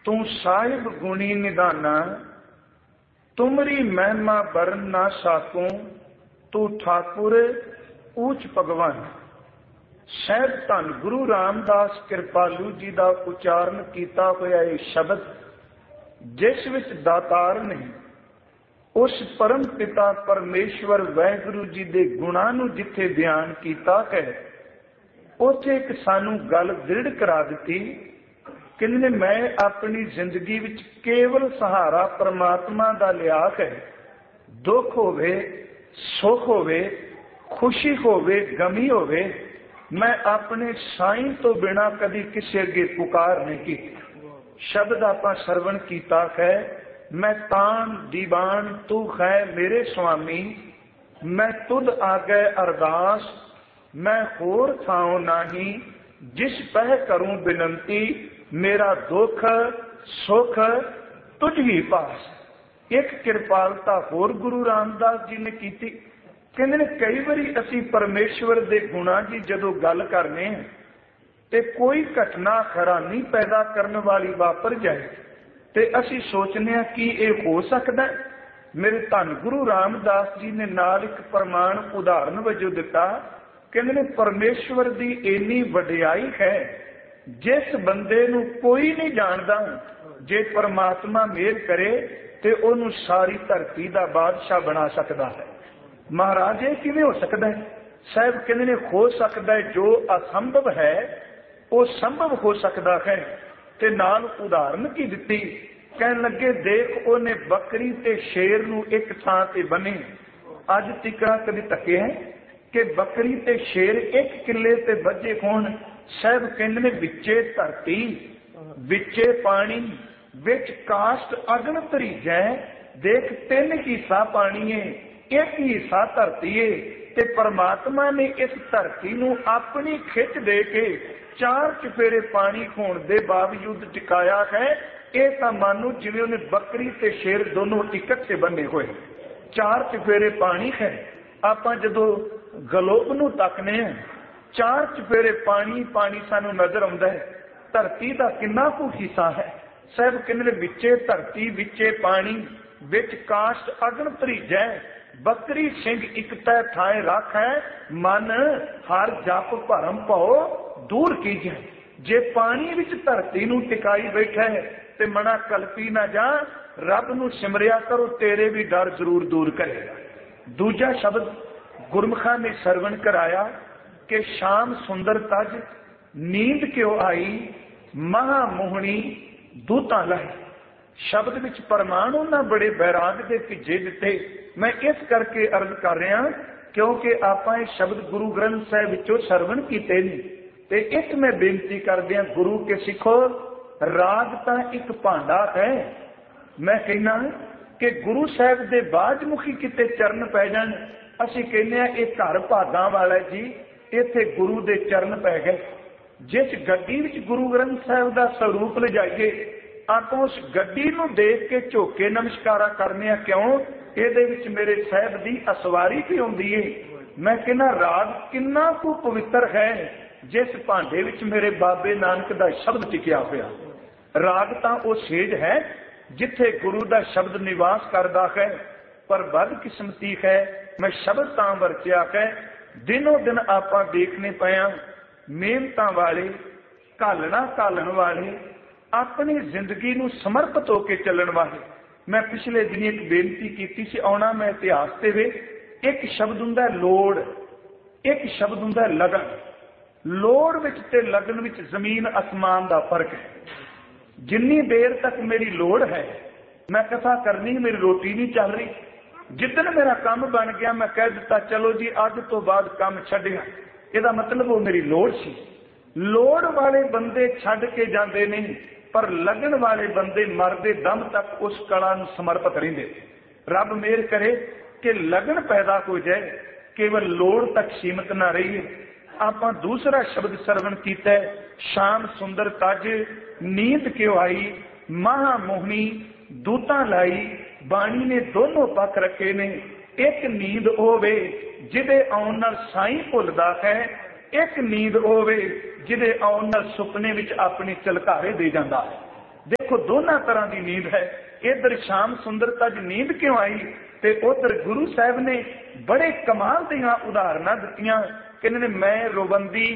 तू साहिब गुणी निदाना, तुमरी महिमा बरन ना साकूं, तू ठाकुर ऊच भगवान। सहब धन गुरु रामदास कृपालू जी का उचारण किया होया ये शब्द, जिस विच दातार ने उस परम पिता परमेश्वर वाहिगुरु जी के गुणां नूं जिथे बयान किया है, उथे एक सानू गल दृढ़ करा दी। कहने मैं अपनी जिंदगी विच केवल सहारा परमात्मा का लिया है। दुख होवे, सुख होवे, खुशी होवे, गमी होवे, मैं अपने साईं तो बिना कदी किसी अगे पुकार नहीं की। शब्द आपां सरवण कीता है, मैं तान दीवान तू है मेरे स्वामी, मैं तुद आगे अरदास, मैं होर थाओ नाही, जिस पह करूं बिनती, मेरा दुख सुख तुझ ही पास। एक कृपालता होर गुरु रामदास जी ने की। कहते ने कई बारी असी परमेश्वर के गुणा की जदों गल करने ते कोई घटना हैरानी पैदा करने वाली वापर जाए ते असी सोचने कि यह हो सकता है। मेरे धन गुरु रामदास जी ने नाल एक प्रमाण उदाहरण वजों दिता। कहते ने परमेश्वर की इन्नी वडियाई है, जिस बंदे नूं कोई नहीं जानता, जे परमात्मा मेहर करे ते उहनूं सारी धरती का बादशाह बना सकता है। महाराज ये किवें हो सकता है? साहब कहते ने हो सकता है, जो असंभव है वो संभव हो सकता है। ते नाल उदाहरण की दिती, कहन लगे देख उन्हें बकरी ते शेर नूं एक थां ते बने। अज तिकड़ा कभी तके है कि बकरी ते शेर एक किले ते बजे होण? साहब कहते ने विचे धरती, विचे पानी, विच कास्ट अगन तरीजै। देख तीन हिस्सा पानी है, एक हिस्सा धरती है, ते परमात्मा ने इस धरती नूं अपनी खिच दे के चार चफेरे पानी होने के बावजूद टिकाया है। ये तो मानो जिवें उन्हें बकरी ते शेर दोनों इकट्ठे बने हुए, चार चफेरे पानी है। आपां जदों गलोब नूं तकने हैं, चार चफेरे पानी पानी सानू नजर आउंदा है। धरती का कितना कु हिस्सा है? साहब कहने विचे धरती विचे पानी, विच कास्ट अगन तरीजै। बकरी सिंह एक तय थाए रख है, मन हर जप भरम पाओ दूर कीजिए। जे पानी विच धरती नूं टिकाई बैठा है ते मना कल्पी ना जा, रब नूं सिमरिया करो, तेरे भी डर जरूर दूर करेगा। दूजा शब्द गुरमुखा ने सरवण कराया कि शाम सुंदर तज, नींद क्यों आई, महामोहनी दूता लाई। शब्द विच परमाण उन्हां बड़े बैराग दे भिजे दिते। मैं इस करके अर्ज कर रहा क्योंकि आपां इह शब्द गुरु ग्रंथ साहिब विचों सरवण कीते ने। ते एक मैं बेनती करदे हां गुरु के सिखो, राग तां एक भांडा है। मैं कहना कि गुरु साहिब दे बाजमुखी किते चरण पै जाण, असीं कहने आ इह घर भागां वाला जी, इत्थे गुरु दे चरण पै गए। जिस गड्डी विच गुरु ग्रंथ साहिब दा स्वरूप लिजाइए, आपां उस गड्डी नूं देख के झोके नमस्कारा करने आ। क्यों? ਇਹਦੇ ਵਿੱਚ मेरे साहब की असवारी भी आउंदी है। मैं कहना राग कितना कु पवित्र है, जिस भांडे विच मेरे बाबे नानक का शब्द टिकिया होया। राग तां वो सेज है जिथे गुरु का शब्द निवास करता है, पर बदकिस्मती है मैं शब्द तां वरतिया है। दिनों दिन आपां देखने पाया मेहनतां वाले, घालना घालन वाले, अपनी जिंदगी नूं समर्पित होकर चलण वाले। मैं पिछले दिन एक बेनती की सी, आना मैं इतिहास ते वे। एक शब्द हुंदा लोड़, एक शब्द हुंदा लगन। लोड़ विच ते लगन विच जमीन आसमान का फर्क है। जिन्नी देर तक मेरी लोड़ है मैं कथा करनी, मेरी रोटी नहीं चल रही। जिदन मेरा काम बन गया मैं कह दिता चलो जी अज तो बाद काम छड्डिया, इहदा मतलब वो मेरी लोड़ सी। लोड़ वाले बंदे छड्ड के जाते नहीं, पर लगन वाले बंदे मरदे दम तक उस कला नूं समर्पित रहिंदे। रब मेहर करे कि लगन पैदा हो जाए, केवल लोड़ तक सीमित ना रहिए। आपां दूसरा शब्द सरवण कीता है, शाम सुंदर तज, नींद क्यों आई, महामोहनी दूता लाई। बाणी ने दोनों पक्ष रखे ने। एक नींद होवे जिहदे आउण नाल साईं भुलदा है, एक नींद होवे जिहदे आउण नाल सुपने विच अपनी झलकारे दे जांदा है। देखो दोनों तरह की नींद है। इधर श्याम सुंदरता च नींद क्यों आई, ते उधर गुरु साहब ने बड़े कमाल दियां उदाहरण दित्तियां। कहने मैं रोबंदी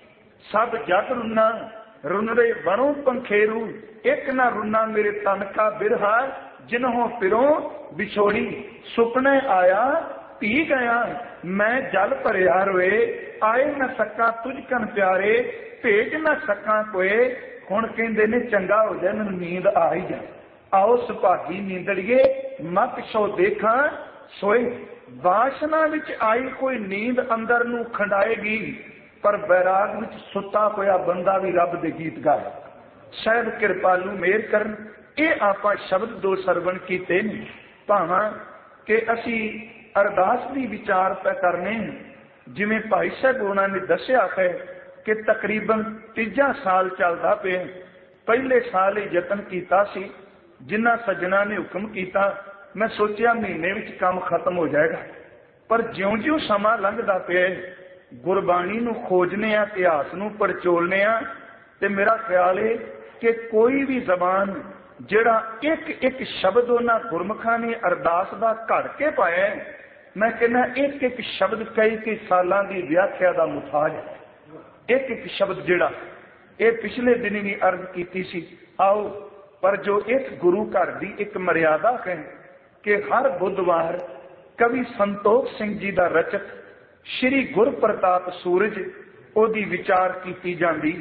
सब जग रुना, रुनरे बनो पंखेरू, एक ना रुना मेरे तन का बिरहा, जिन्हों पिरों बिछोड़ी, सुपने आया पी गया, मैं जल भरिया रोए, आए न सका तुझ कन प्यारे, भेज न सका कोए। हुण कहंदे ने चंगा हो जाए मैनूं नींद आ ही जाए, आओ सुभागी नींदड़िए मत सो देखा सोए। वासना विच आई कोई नींद अंदर नूं खंडाएगी, पर बैराग विच सुता होया बंदा भी रब दे गीत गाए। शायद कृपालू मेहर करन। ये आपां शब्द दो सरवण कीते ने, भावां कि असी अरदास दी विचार पै करने। जिवें भाई साहब उन्हां ने दस्सिया है कि तकरीबन 3 साल चलदा पे। पहले साल ही यतन कीता सी, जिन्हां सज्जणा ने हुक्म कीता, मैं सोचिया महीने विच काम खत्म हो जाएगा, पर ज्यों-ज्यों समा लंघदा पिया गुरबाणी नूं खोजने आ, इतिहास नूं पड़चोलने आ, ते मेरा ख्याल है कि कोई भी जबान जिहड़ा एक एक शब्द उन्हां गुरमुखां ने अरदास दा घड़ के पाया, मैं कहना एक एक शब्द कई सालां दी व्याख्या दा मुताज है। एक एक शब्द जिहड़ा ये पिछले दिन भी अर्ज कीती सी। आओ पर जो एक गुरु घर की एक मर्यादा है कि हर बुधवार कवि संतोख सिंह जी का रचक श्री गुरप्रताप सूरज ओदी विचार की जाती।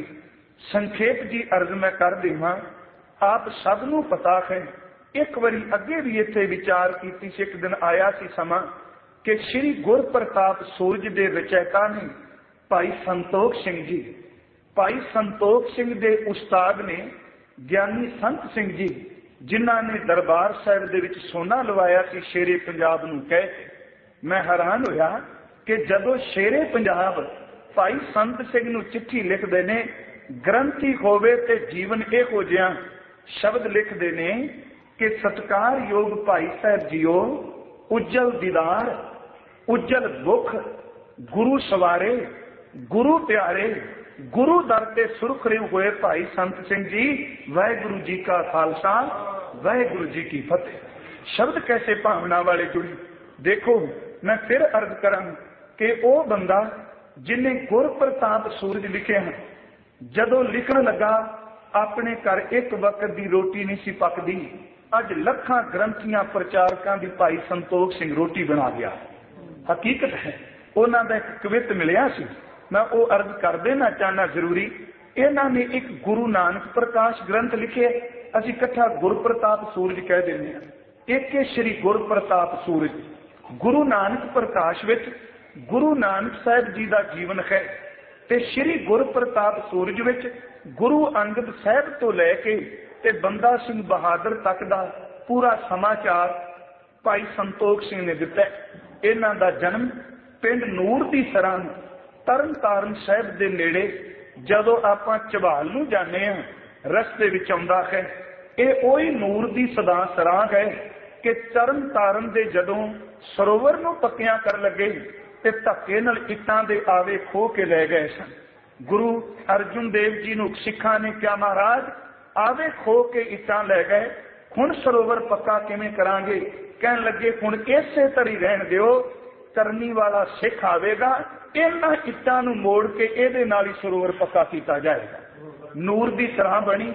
संखेप जी अर्ज मैं कर देवां, आप सब नूं पता है, एक बारी अगे भी इत्थे विचार की सी। एक दिन आया सी समा कि श्री गुरप्रताप सूरज के रचयिता ने भाई संतोख सिंह जी, भाई संतोख सिंह के उस्ताद ने ज्ञानी संत सिंह जी, जिन्हां ने दरबार साहिब दे विच सोना लवाया सी शेरे पंजाब नूं कह के। मैं हैरान होया कि जदों शेरे पंजाब भाई संत सिंह नूं चिट्ठी लिखदे ने, ग्रंथी होवे ते जीवन इहो जिहा शब्द लिखदे ने कि सत्कार योग भाई साहब जीओ, उज्जल दीदार उज्जल बुख, गुरु सवारे गुरु प्यारे, गुरु दर ते सुरखरे हुए भाई संत सिंह जी, वाहिगुरु जी का खालसा वाहिगुरु जी की फतेह। शब्द कैसे भावना वाले जुड़े। देखो मैं फिर अर्ज करा कि वो बंदा जिन्हें गुरप्रताप सूरज लिखे हैं, जदों लिखण लगा अपने घर एक वक्त की रोटी नहीं सी पकदी, अज लखां ग्रंथियां प्रचारकां दी भाई संतोख सिंह रोटी बना गया। हकीकत है उन्हां दा एक कवित मिलिया सी, मैं वो अर्ज कर देना चाहना जरूरी। इन्हां ने एक गुरु नानक प्रकाश ग्रंथ लिखे, असीं इकट्ठा गुरप्रताप सूरज कह देने। एक श्री गुरप्रताप सूरज, गुरु नानक प्रकाश विच गुरु नानक साहब जी का जीवन है, ते श्री गुरप्रताप सूरज विच गुरु अंगद साहब तो लैके ते बंदा सिंह बहादुर तक का पूरा समाचार भाई संतोख सिंह ने दिता। इन्हां दा जन्म पिंड नूर दी सरां तरन तारण साहब दे नेड़े, जदों आपां झबाल नूं जाने हां रस्ते विच आउंदा है। ये ओही नूर दी सदा सरां है कि तरन तारण दे जदों सरोवर नूं पक्कियां कर लगे ते धक्के नाल इट्टां दे आवे खो के लै गए सन। गुरु अर्जुन देव जी नूं सिखां ने क्या महाराज आवे खो के इट्टां लै गए, हुण सरोवर पक्का किवें करांगे। कहण लगे हुण इसे तरी रहण दिओ, करनी वाला सिख आवेगा, इन्हां इट्टां नूं मोड़ के इहदे नाल ही सरोवर पक्का कीता जाएगा। नूर दी सराह बनी।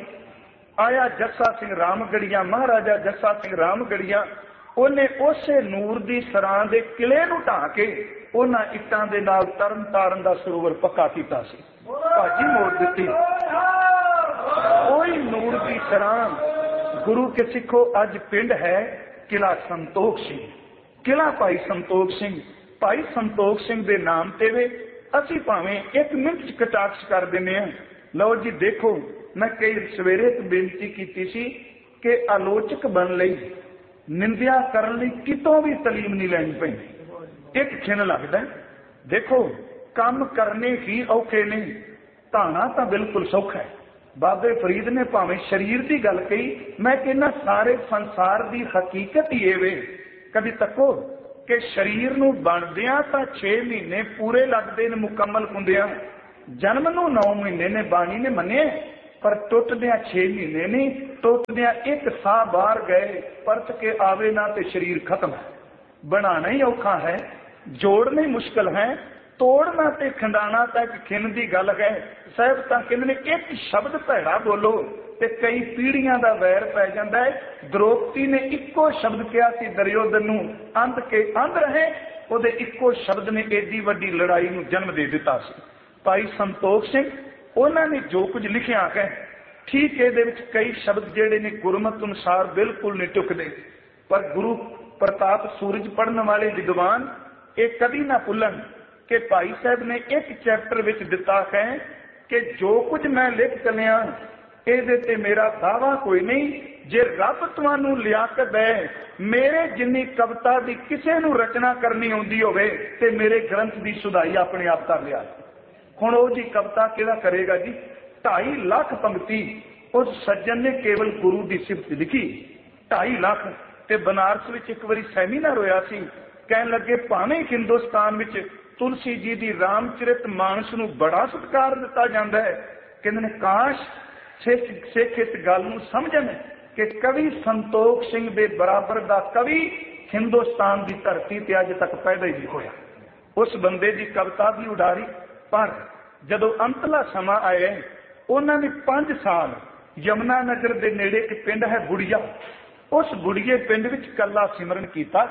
आया जस्सा सिंह रामगढ़िया, महाराजा जस्सा सिंह रामगढ़िया, उन्हें उसे नूर दी सराह दे किले नूं ढाह के उन्हां इट्टां दे नाल तरन तारण दा सरोवर पक्का कीता सी। भाजी मोड़ दित्ती। ओही नूर दी सराह गुरु के सिखो अज पिंड है किला संतोख सिंह। किला भाई संतोख सिंह, भाई संतोख सिंह दे नाम ते वे असी भावें 1 मिनट च कटाक्ष कर दिंदे हां। लो जी देखो, मैं कई सवेरे एक बेनती की सी कि आलोचक बन लई निंदिया करन लई कितों भी तलीम नहीं लैनी पैंदी। एक खिन लगदा देखो काम करने ही औखे ने, धाना तो बिल्कुल सौखा है। बाबे फरीद ने भावें शरीर की गल कही, मैं कहना सारे संसार की हकीकत ही ये वे। कभी तको कि शरीर नूं बनदियां तां 6 महीने पूरे लगते ने मुकम्मल हुंदियां, जन्म नूं 9 महीने ने बाणी ने मन्ने, पर टुटदियां 6 महीने नहीं, टुटदियां एक साह बाहर गए, परत के आवे ना ते शरीर खत्म है। बनाना ही औखा है, जोड़ना ही मुश्किल है, तोड़ना ते खंडाना तक खिन दी गल है। साहब तां कहंदे ने एक शब्द भैड़ा बोलो ते कई पीढ़ियां दा वैर पै जांदा है। द्रौपदी ने इक्को शब्द कहा सी दुर्योधन नूं, अंध के अंध रहे, ਉਹਦੇ ਇੱਕੋ ਸ਼ਬਦ ਨੇ ਏਡੀ ਵੱਡੀ ਲੜਾਈ ਨੂੰ ਜਨਮ ਦੇ ਦਿੱਤਾ ਸੀ। ਭਾਈ ਸੰਤੋਖ ਸਿੰਘ ਉਹਨਾਂ ਨੇ ਜੋ ਕੁਝ ਲਿਖਿਆ ਹੈ, ਠੀਕ ਇਹਦੇ ਵਿੱਚ ਕਈ ਸ਼ਬਦ ਜਿਹੜੇ ਨੇ ਗੁਰਮਤ ਅਨੁਸਾਰ ਬਿਲਕੁਲ ਨਹੀਂ ਟੁਕਦੇ, ਪਰ ਗੁਰੂ ਪ੍ਰਤਾਪ ਸੂਰਜ ਪੜ੍ਹਨ ਵਾਲੇ ਵਿਦਵਾਨ ਇਹ ਕਦੀ ਨਾ ਭੁੱਲਣ ਕਿ ਭਾਈ ਸਾਹਿਬ ਨੇ ਇੱਕ ਚੈਪਟਰ ਵਿੱਚ ਦਿੱਤਾ ਹੈ ਕਿ ਜੋ ਕੁਝ ਮੈਂ ਲਿਖ ਚੱਲਿਆ ਇਹਦੇ ਤੇ ਮੇਰਾ ਦਾਵਾ ਕੋਈ ਨਹੀਂ। ਜੇ ਰੱਬ ਤੁਹਾਨੂੰ ਲਿਆਕਤ ਹੈ, ਮੇਰੇ ਜਿੰਨੀ ਕਵਿਤਾ ਦੀ ਕਿਸੇ ਨੂੰ ਰਚਨਾ ਕਰਨੀ ਆਉਂਦੀ ਹੋਵੇ ਤੇ ਮੇਰੇ ਗ੍ਰੰਥ ਦੀ ਸੁਧਾਈ ਆਪਣੇ ਆਪ ਕਰ ਲਿਆ। ਹੁਣ ਉਹ ਜੀ ਕਵਿਤਾ ਕਿਹੜਾ ਕਰੇਗਾ ਜੀ? 2.5 ਲੱਖ ਪੰਕਤੀ ਉਸ ਸੱਜਣ ਨੇ ਕੇਵਲ ਗੁਰੂ ਦੀ ਸਿਫਤ ਲਿਖੀ, 2.5 ਲੱਖ। ਤੇ ਬਨਾਰਸ ਵਿੱਚ ਇੱਕ ਵਾਰੀ ਸੈਮੀਨਾਰ ਹੋਇਆ ਸੀ, ਕਹਿਣ ਲੱਗੇ ਭਾਵੇਂ ਹਿੰਦੁਸਤਾਨ ਵਿੱਚ ਤੁਲਸੀ ਜੀ ਦੀ ਰਾਮਚਰਿਤ ਮਾਨਸ ਨੂੰ ਬੜਾ ਸਤਿਕਾਰ ਦਿੱਤਾ ਜਾਂਦਾ ਹੈ, ਕਹਿੰਦੇ ਨੇ ਕਾਸ਼ ਸਿੱਖ ਇਸ ਗੱਲ ਨੂੰ ਸਮਝਣ ਕਿ ਕਵੀ ਸੰਤੋਖ ਸਿੰਘ ਦੇ ਬਰਾਬਰ ਦਾ ਕਵੀ ਹਿੰਦੁਸਤਾਨ ਦੀ ਧਰਤੀ ਤੇ ਅੱਜ ਤੱਕ ਪੈਦਾ ਹੀ ਨਹੀਂ ਹੋਇਆ। ਉਸ ਬੰਦੇ ਦੀ ਕਵਿਤਾ ਦੀ ਉਡਾਰੀ। ਪਰ ਜਦੋਂ ਅੰਤਲਾ ਸਮਾਂ ਆਇਆ, ਉਹਨਾਂ ਨੇ 5 ਸਾਲ ਯਮੁਨਾ ਨਗਰ ਦੇ ਨੇੜੇ ਇੱਕ ਪਿੰਡ ਹੈ ਬੁੜੀਆ, ਉਸ ਬੁੜੀਏ ਪਿੰਡ ਵਿੱਚ ਕੱਲਾ ਸਿਮਰਨ ਕੀਤਾ।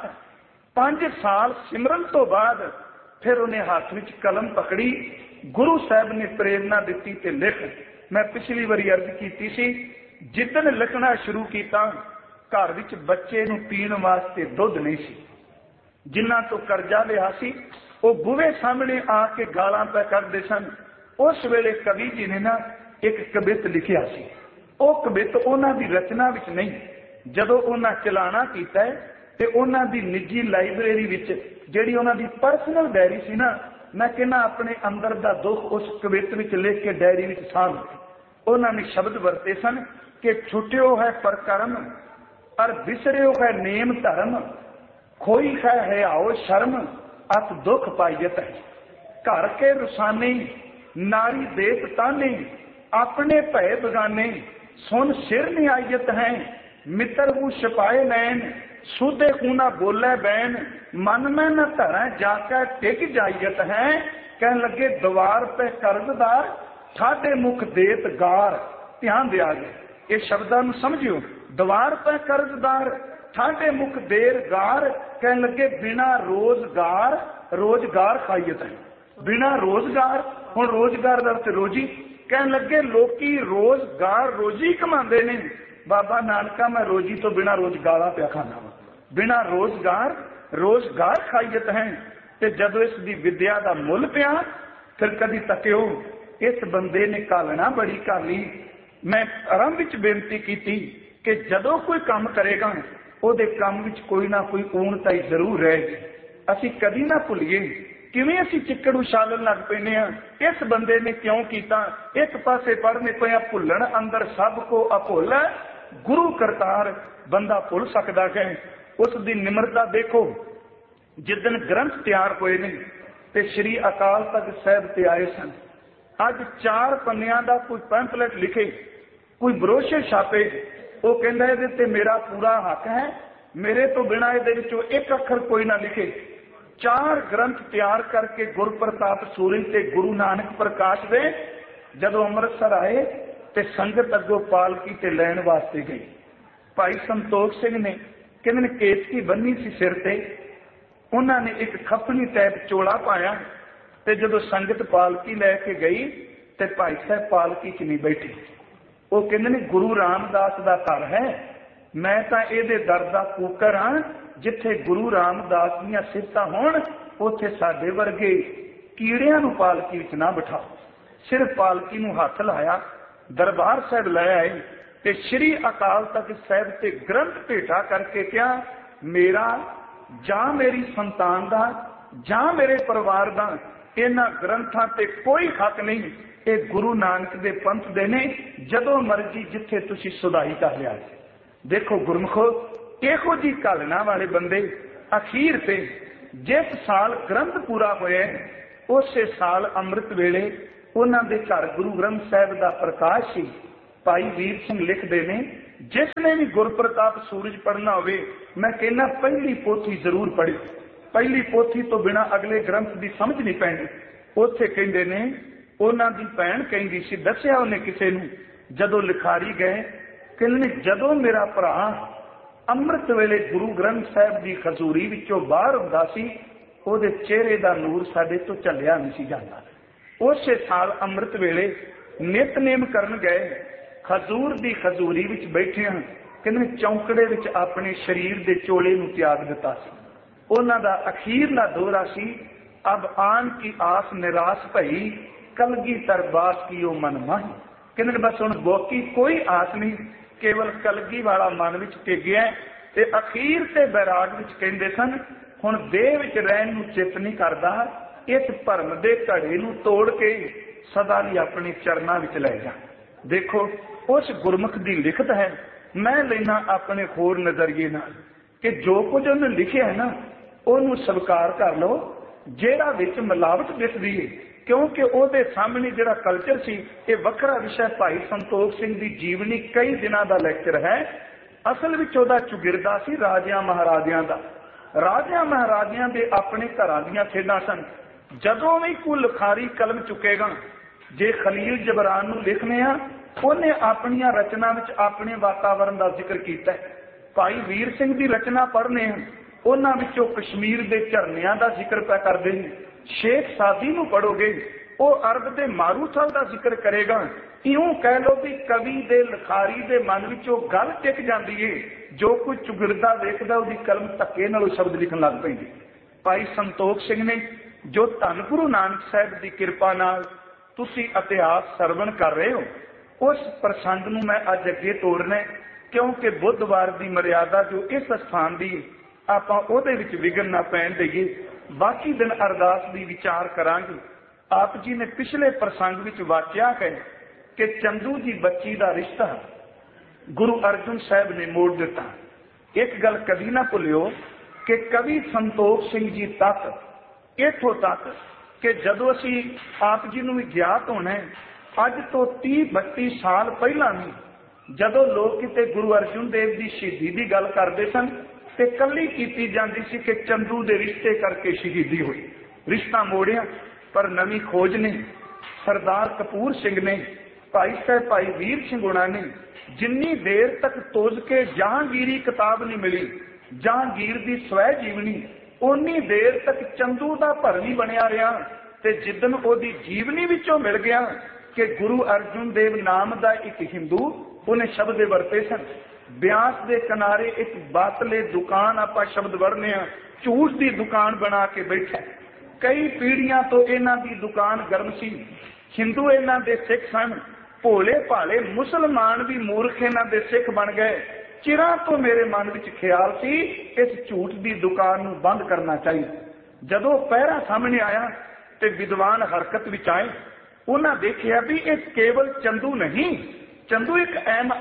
5 ਸਾਲ ਸਿਮਰਨ ਤੋਂ ਬਾਅਦ ਫਿਰ ਉਹਨੇ ਹੱਥ ਵਿੱਚ ਕਲਮ ਪਕੜੀ, ਗੁਰੂ ਸਾਹਿਬ ਨੇ ਪ੍ਰੇਰਨਾ ਦਿੱਤੀ ਤੇ ਲਿਖ। ਮੈਂ ਪਿਛਲੀ ਵਾਰੀ ਅਰਜ਼ ਕੀਤੀ ਸੀ, ਜਿੱਦਣ ਲਿਖਣਾ ਸ਼ੁਰੂ ਕੀਤਾ ਘਰ ਵਿੱਚ ਬੱਚੇ ਨੂੰ ਪੀਣ ਵਾਸਤੇ ਦੁੱਧ ਨਹੀਂ ਸੀ। ਜਿਨ੍ਹਾਂ ਤੋਂ ਕਰਜ਼ਾ ਲਿਆ ਸੀ ਉਹ ਬੂਹੇ ਸਾਹਮਣੇ ਆ ਕੇ ਗਾਲਾਂ ਪੈ ਕਰਦੇ ਸਨ। ਉਸ ਵੇਲੇ ਕਵੀ ਜੀ ਨੇ ਨਾ ਇੱਕ ਕਵਿਤ ਲਿਖਿਆ ਸੀ, ਉਹ ਕਵਿਤ ਉਹਨਾਂ ਦੀ ਰਚਨਾ ਵਿੱਚ ਨਹੀਂ। ਜਦੋਂ ਉਹਨਾਂ ਚਲਾਣਾ ਕੀਤਾ ਤੇ ਉਹਨਾਂ ਦੀ ਨਿੱਜੀ ਲਾਇਬ੍ਰੇਰੀ ਵਿੱਚ ਜਿਹੜੀ ਉਹਨਾਂ ਦੀ ਪਰਸਨਲ ਡਾਇਰੀ ਸੀ ਨਾ, ਮੈਂ ਕਹਿੰਦਾ ਆਪਣੇ ਅੰਦਰ ਦਾ ਦੁੱਖ ਉਸ ਕਵਿਤ ਵਿੱਚ ਲਿਖ ਕੇ ਡਾਇਰੀ ਵਿੱਚ ਸਾਂਭ ਦਿੱਤੀ। ਉਹਨਾਂ ਨੇ ਸ਼ਬਦ ਵਰਤੇ ਸਨ ਕਿ ਛੁੱਟਿਓ ਹੈ ਪਰਕਰਮ ਅਰ ਵਿਸਰਿਓ ਹੈ ਨੇਮ ਧਰਮ, ਖੋਈ ਹੈ ਹਿਆਓ ਸ਼ਰਮ ਅਤ ਦੁੱਖ ਪਾਈਅਤ ਹੈ। ਘਰ ਕੇ ਰੁਸਾਨੇ ਨਾਰੀ ਦੇਤ ਤਾਨੇ, ਆਪਣੇ ਭੈ ਬਗਾਨੇ ਸੁਨ ਸਿਰ ਨਿਆਇਤ ਹੈ। ਮਿੱਤਰ ਹੂ ਛਪਾਏ ਨੈਣ ਸੂਦੇ ਖੂਨਾ ਬੋਲੇ ਬੈਨ, ਮਨ ਮੈਂ ਨਾ ਧਰਾਂ ਜਾ ਕੇ ਟਿਕ ਜਾਈਤ ਹੈ। ਕਹਿਣ ਲੱਗੇ ਦੀਵਾਰ ਤੇ ਕਰਜ਼ਦਾਰ ਠਾਡੇ ਮੁਖ ਦੇਤ ਗਾਰ। ਧਿਆਨ ਦਿਆ ਜੇ ਇਹ ਸ਼ਬਦਾਂ ਨੂੰ ਸਮਝਿਓ। ਦੀਵਾਰ ਤੇ ਕਰਜ਼ਦਾਰ ਠਾਡੇ ਮੁਖ ਦੇਰ ਗਾਰ, ਕਹਿਣ ਲੱਗੇ ਬਿਨਾ ਰੋਜ਼ਗਾਰ ਰੋਜ਼ਗਾਰ ਖਾਈਤ ਹੈ। ਬਿਨਾ ਰੋਜ਼ਗਾਰ, ਹੁਣ ਰੋਜ਼ਗਾਰ ਦਾ ਅਰਥ ਰੋਜੀ। ਕਹਿਣ ਲੱਗੇ ਲੋਕੀ ਰੋਜ਼ਗਾਰ ਰੋਜੀ ਕਮਾਉਂਦੇ ਨੇ, ਬਾਬਾ ਨਾਨਕਾ ਮੈਂ ਰੋਜੀ ਤੋਂ ਬਿਨਾ ਰੋਜ਼ਗਾਰਾਂ ਪਿਆ ਖਾਣਾ ਵਾ। ਬਿਨਾ ਰੋਜ਼ਗਾਰ ਰੋਜ਼ਗਾਰ ਖਾਈਤ ਹੈ। ਤੇ ਜਦੋਂ ਇਸ ਦੀ ਵਿਦਿਆ ਦਾ ਮੁੱਲ ਪਿਆ, ਫਿਰ ਕਦੀ ਤੱਕਿਓ ਇਸ ਬੰਦੇ ਨੇ ਕਾਲਣਾ ਬੜੀ ਕਰ ਲਈ। ਮੈਂ ਆਰੰਭ ਵਿੱਚ ਬੇਨਤੀ ਕੀਤੀ ਕਿ ਜਦੋਂ ਕੋਈ ਕੰਮ ਕਰੇਗਾ ਉਹਦੇ ਕੰਮ ਵਿੱਚ ਕੋਈ ਨਾ ਕੋਈ ਊਣਤਾਈ ਜ਼ਰੂਰ ਰਹੇਗੀ। ਅਸੀਂ ਕਦੀ ਨਾ ਭੁੱਲੀਏ ਕਿਵੇਂ ਅਸੀਂ ਚਿੱਕੜ ਉਛਾਲਣ ਲੱਗ ਪੈਂਦੇ ਹਾਂ। ਇਸ ਬੰਦੇ ਨੇ ਕਿਉਂ ਕੀਤਾ? ਇੱਕ ਪਾਸੇ ਪੜ੍ਹਨੇ ਪਿਆ ਭੁੱਲਣ ਅੰਦਰ ਸਭ ਕੋ ਅਭੁੱਲ, ਗੁਰੂ ਕਰਤਾਰ ਬੰਦਾ ਭੁੱਲ ਸਕਦਾ ਹੈ। ਉਸ ਦੀ ਨਿਮਰਤਾ ਦੇਖੋ। ਜਿੱਦਣ ਗ੍ਰੰਥ ਤਿਆਰ ਹੋਏ ਨੇ ਤੇ ਸ੍ਰੀ ਅਕਾਲ ਤਖਤ ਸਾਹਿਬ ਤੇ ਆਏ ਸਨ, ਅੱਜ 4 ਪੰਨਿਆਂ ਦਾ ਕੋਈ ਪੈਂਫਲੇਟ ਲਿਖੇ, ਕੋਈ ਬਰੋਸ਼ਰ ਛਾਪੇ, ਉਹ ਕਹਿੰਦਾ ਇਹਦੇ ਤੇ ਮੇਰਾ ਪੂਰਾ ਹੱਕ ਹੈ, ਮੇਰੇ ਤੋਂ ਬਿਨਾਂ ਇਹਦੇ ਵਿੱਚੋਂ ਇੱਕ ਅੱਖਰ ਕੋਈ ਨਾ ਲਿਖੇ। 4 ਗ੍ਰੰਥ ਤਿਆਰ ਕਰਕੇ ਗੁਰਪ੍ਰਤਾਪ ਸੂਰਜ ਤੇ ਗੁਰੂ ਨਾਨਕ ਪ੍ਰਕਾਸ਼ ਦੇ ਜਦੋਂ ਅੰਮ੍ਰਿਤਸਰ ਆਏ ਤੇ ਸੰਗਤ ਅੱਗੋਂ ਪਾਲਕੀ ਤੇ ਲੈਣ ਵਾਸਤੇ ਗਈ। ਭਾਈ ਸੰਤੋਖ ਸਿੰਘ ਨੇ ਕਹਿੰਦੇ ਨੇ ਕੇਸਕੀ ਬੰਨੀ ਸੀ ਸਿਰ ਤੇ, ਉਹਨਾਂ ਨੇ ਇੱਕ ਖੱਪਣੀ ਟੈਪ ਚੋਲਾ ਪਾਇਆ ਤੇ ਜਦੋਂ ਸੰਗਤ ਪਾਲਕੀ ਲੈ ਕੇ ਗਈ ਤੇ ਭਾਈ ਸਾਹਿਬ ਪਾਲਕੀ 'ਚ ਨਹੀਂ ਬੈਠੇ। ਉਹ ਕਹਿੰਦੇ ਨੇ ਗੁਰੂ ਰਾਮਦਾਸ ਦਾ ਘਰ ਹੈ, ਮੈਂ ਤਾਂ ਇਹਦੇ ਦਰ ਦਾ ਕੂਕਰ ਹਾਂ। ਜਿੱਥੇ ਗੁਰੂ ਰਾਮਦਾਸ ਦੀਆਂ ਸਿਫਤਾਂ ਹੋਣ ਉੱਥੇ ਸਾਡੇ ਵਰਗੇ ਕੀੜਿਆਂ ਨੂੰ ਪਾਲਕੀ ਵਿੱਚ ਨਾ ਬਿਠਾਓ। ਸਿਰਫ ਪਾਲਕੀ ਨੂੰ ਹੱਥ ਲਾਇਆ, ਦਰਬਾਰ ਸਾਹਿਬ ਲੈ ਆਏ ਤੇ ਸ੍ਰੀ ਅਕਾਲ ਤਖਤ ਸਾਹਿਬ ਤੇ ਗ੍ਰੰਥ ਭੇਟਾ ਕਰਕੇ ਕਿਹਾ, ਮੇਰਾ ਜਾਂ ਮੇਰੀ ਸੰਤਾਨ ਦਾ ਜਾਂ ਮੇਰੇ ਪਰਿਵਾਰ ਦਾ ਇਹਨਾਂ ਗ੍ਰੰਥਾਂ ਤੇ ਕੋਈ ਹੱਕ ਨਹੀਂ। ਇਹ ਗੁਰੂ ਨਾਨਕ ਦੇ ਪੰਥ ਦੇ ਨੇ, ਜਦੋਂ ਮਰਜੀ ਜਿੱਥੇ ਤੁਸੀਂ ਸੁਧਾਈ ਕਰ ਲਿਆ। ਦੇਖੋ ਗੁਰਮੁਖੋ, ਇਹੋ ਜੀ ਘਾਲਣਾ ਵਾਲੇ ਬੰਦੇ ਅਖੀਰ ਤੇ ਜਿਸ ਸਾਲ ਗ੍ਰੰਥ ਪੂਰਾ ਹੋਇਆ ਉਸੇ ਸਾਲ ਅੰਮ੍ਰਿਤ ਵੇਲੇ ਉਹਨਾਂ ਦੇ ਘਰ ਗੁਰੂ ਗ੍ਰੰਥ ਸਾਹਿਬ ਦਾ ਪ੍ਰਕਾਸ਼ ਸੀ। भाई वीर सिंह लिखते ने, जिसने भी गुरप्रताप सूरज पढ़ना होवे, मैं कहना पहली पोथी जरूर पढ़ी। पहली पोथी तो बिना अगले ग्रंथ की समझ नहीं पैंदी। उत्थे कहंदे ने, उन्हां दी भैन कहंदी सी, दस्सिया उन्हें किसे नूं, जदों लिखारी गए, कहने जदों मेरा भरा अमृत वेले गुरु ग्रंथ साहिब की खजूरी विचों बाहर हुंदा सी, ਉਹਦੇ चेहरे का नूर साडे तो झलिया नहीं सी जांदा। उस साल अमृत वेले नितनेम करन गए, खजूर की खजूरी विच बैठे हैं, कहने चौंकड़े विच अपने शरीर के चोले नूं त्याग दिता सी। उन्हां दा अखीरला दोहरा सी, अब आन की आस निराश भई, कलगी तरबास की ओ मन माही। कहने बस हुण बाकी कोई आस नहीं, केवल कलगी वाला मन विच टिगिया ते अखीर ते बैराग विच कहंदे सन, हुण देह विच रहण नूं चित नहीं करदा, इस भरम दे घड़े नूं तोड़ के सदा लई अपने चरनां विच लै जा। देखो उस गुरमुख दी लिखत है, मैं लेना अपने होर नजरिए नाल कि जो कुछ उन्हें लिखिया है ना, उन्हूं स्वीकार कर लो। जेड़ा विच मिलावट दिसदी है, क्योंकि ਉਹਦੇ सामने ਜਿਹੜਾ कल्चर सी, ये वखरा विषय भाई संतोख सिंह की जीवनी कई दिनों का लैक्चर है। असल विच ਉਹਦਾ चुगिरदा सी राजियां महाराजियां दा। राजियां महाराजियां दे अपने घरां दीयां खेडां सन। जदों भी कोई लिखारी कलम चुकेगा, जे खलील जबरान नूं लिखने आ, ਉਹਨੇ ਆਪਣੀਆਂ रचना विच अपने वातावरण का जिक्र किया है। भाई वीर सिंह की रचना पढ़ने हैं, उन्हां विचों कश्मीर के झरनियां का जिक्र पै करते हैं। शेख सादी नूं पढ़ोगे, वो अरब के मारूथल का जिक्र करेगा। इउं कह लो भी कवि दे लिखारी दे मन विचों गल टिक जाती है, जो कोई चुगिरदा वेखदा उसदी कलम धक्के नाल शब्द लिखण लग पैंदी। भाई संतोख सिंह ने जो धन गुरु नानक साहिब की कृपा नाल तुसी इतिहास सरवण कर रहे हो, उस प्रसंग नूं मैं अज अगे तोड़ना, क्योंकि बुधवार की मर्यादा जो इस स्थान की, आपां उहदे विच विघन ना पैण देईए। बाकी दिन अरदास की विचार करांगे। आप जी ने पिछले प्रसंग विच वाचिया है कि चंदू जी बच्ची का रिश्ता गुरु अर्जन साहब ने मोड़ दिता। एक गल कभी ना भुलियो कि कवि संतोख सिंह जी तक इथों तक कि जदों असीं आप जी नूं भी ज्ञात होना है, अज तो 30-32 साल पहला भी जदों लोग किते गुरु अर्जन देव की शहीदी की गल करते सन, ते कली कीती जाती सी कि चंदू दे रिश्ते करके शहीदी हुई। रिश्ता मोड़िया, पर नवी खोज ने सरदार कपूर सिंह ने, भाई साहब भाई वीर सिंह हुणां ने, जिन्नी देर तक तोज के जहांगीरी किताब नहीं मिली, जहांगीर की स्वै जीवनी, उन्नी देर तक चंदू का भरनी बनया रहा। ते जिदन ओदी जीवनी विचों मिल गया कि गुरु अर्जन देव नाम का एक हिंदू, उन्हें शब्द वरते सन। ब्यास के किनारे एक बातले दुकान आप शब्द वरने, झूठ की दुकान बना के बैठा। कई पीढ़ियां तो इन्हां दी दुकान गर्म सी। हिंदू इन्हां दे सिख सन, भोले भाले मुसलमान भी मूर्ख इन्हां दे सिख बन गए। चिरां तो मेरे मन विच ख्याल सी इस झूठ की दुकान नूं बंद करना चाहिए। जदों पहरा सामने आया ते विद्वान हरकत विच आए, उन्हां देखिया भी ये केवल चंदू नहीं, चंदू एक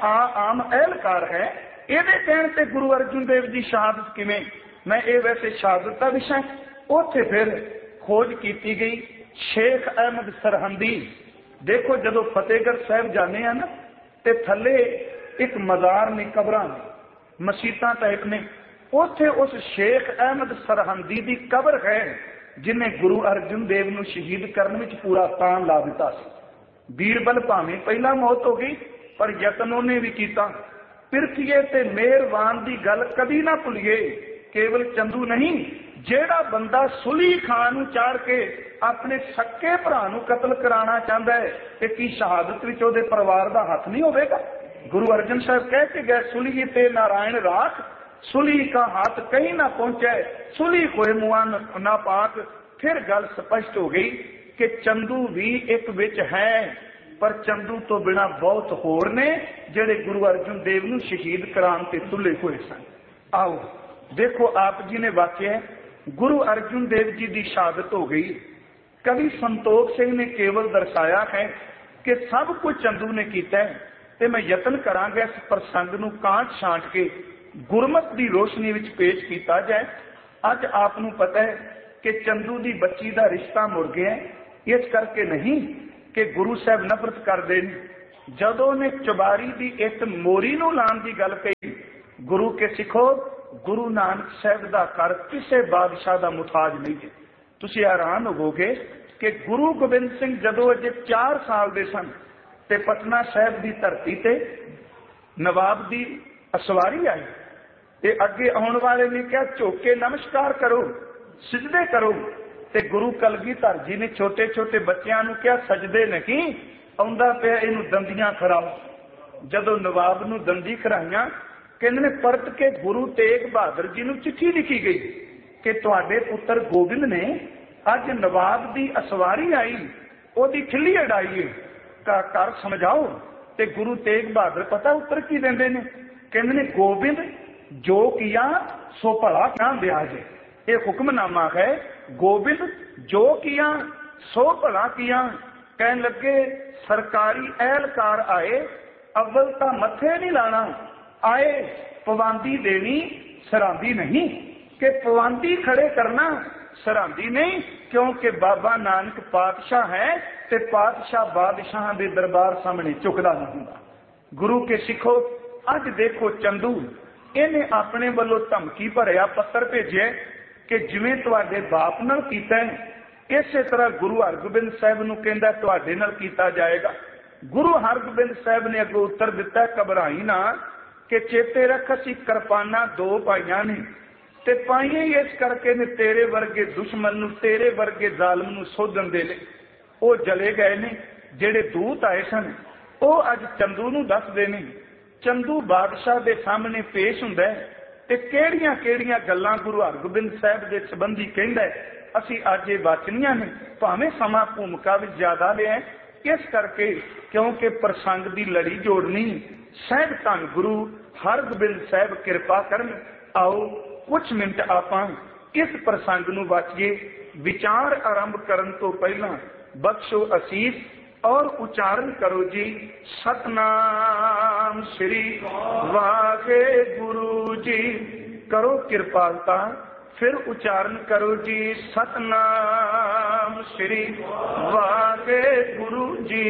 आम एहलकार है। ਇਹਦੇ ਕਹਿਣ ਤੇ गुरु अर्जुन देव की शहादत किवें? मैं ये वैसे शहादत का विषय उत्थे फिर खोज की गई। शेख अहमद सरहंदी, देखो जदों फतेहगढ़ साहब जाने हैं ना, ते थले एक मज़ार ने, कबरां ने, मसीतां टाइप ने, उत्थे उस शेख अहमद सरहंदी की कबर है जिन्हें गुरु अर्जुन देव नूं शहीद करने में पूरा तान ला दिता सी। बीरबल भावें पहला मौत हो गई, पर यतन उन्हें भी किया। पिरखिए ते मेहरबान की गल कभी ना भुलिए। केवल चंदू नहीं, जेड़ा बंदा सुली खान नूं चाड़ के अपने सक्के भरा नूं कतल कराना चाहता है, कि की शहादत विच उहदे परिवार का हथ नहीं होवेगा? गुरु अर्जन साहब कह के गए, सुली ते नारायण राख, सुली का हाथ कहीं ना पहुंचे, सुली खोए मुआ ना पाक। फिर गल स्पष्ट हो गई कि चंदू भी एक विच है, पर चंदू तो बिना बहुत होर ने जेड़े गुरु अर्जन देव नूं शहीद कराने ते तुले हुए सन। आओ देखो, आप जी ने वाक्य गुरु अर्जुन देव जी की शहादत हो गई। कवि संतोख सिंह ने केवल दर्शाया है कि सब कुछ चंदू ने किया है, ते मैं यतन करांगा इस प्रसंग नूं कांट छांट के गुरमत की रोशनी विच पेश किया जाए। अज आप नूं पता है कि चंदू की बच्ची का रिश्ता मुड़ गया, इस करके नहीं कि गुरु साहब नफरत करते हैं, जदों ने चुबारी की एक मोरी नूं लाण की गल कही, गुरु के सिखो गुरु नानक साहब का कर किसी बादशाह का मुताज नहीं है। तुसीं हैरान होवोगे कि गुरु गोबिंद सिंह जदों अजे 4 साल के सन ते पटना साहब की धरती ते नवाब की असवारी आई ते अगे आने वाले ने क्या झोके नमस्कार करो, सिजदे करो, ते गुरु कलगीधर जी ने छोटे छोटे बच्चों को क्या सजदे नहीं, आउंदा पिया इहनूं दंदियां खराओ। जदों नवाब नूं दंदी खराइयां, कहंदे ने परत के गुरु तेग बहादुर जी नूं चिट्ठी लिखी गई कि तुहाडे पुत्र गोबिंद ने अज नवाब की असवारी आई, ओदी खिल्ली अड़ाई है, घर समझाओ। ते गुरु तेग बहादुर पता उत्तर की देंदे ने, कहंदे ने गोबिंद जो किया सो भला क्या ब्याज है। ये हुक्मनामा है, गोबिंद जो किया सो भला किया। कहन लगे सरकारी एहलकार आए, अव्वल तो मथे नहीं लाना, आए पवांदी देनी सरांदी नहीं, कि पवांदी खड़े करना सरांदी नहीं, क्योंकि बाबा नानक पातशाह है ते पातशाह बादशाह के दरबार सामने झुकदा नहीं होंदा। गुरु के सिखो अज देखो चंदू इन्हें अपने वालों धमकी भरिया पत्र भेजे कि जिवें तुहाडे बाप नाल कीता है इस तरह गुरु हरगोबिंद साहब नूं कहंदा तुहाडे नाल कीता जाएगा। गुरु हरगोबिंद साहब ने अगों उत्तर दिता, घबराई ना कि चेते रख असीं किरपाना 2 पाईयां ने ते पाईयां ही इस करके ने तेरे वर्गे दुश्मन नूं तेरे वर्गे जालम नूं सोधन दे ले। वो जले गए ने जिहड़े दूत आए सन, वो अज चंदू नूं दसदे ने। चंदू बादशाह दे सामने पेश हुंदा है ते किहड़ियां किहड़ियां गल्लां गुरु हरगोबिंद साहब दे संबंधी कहंदा है, असीं अज ये वाचनियां ने, भावें समा भूमिका विच ज्यादा लिया इस करके क्योंकि प्रसंग की लड़ी जोड़नी। साहब धन गुरु हरगोबिंद साहब कृपा करन। आओ कुछ मिनट आपां इस प्रसंग नूं वाचिए। विचार आरंभ करन तो पहला बख्शो असीस और उच्चारण करो जी सतनाम श्री वाहे गुरु जी। करो कृपालता, फिर उच्चारण करो जी सतनाम श्री वाहे गुरु जी।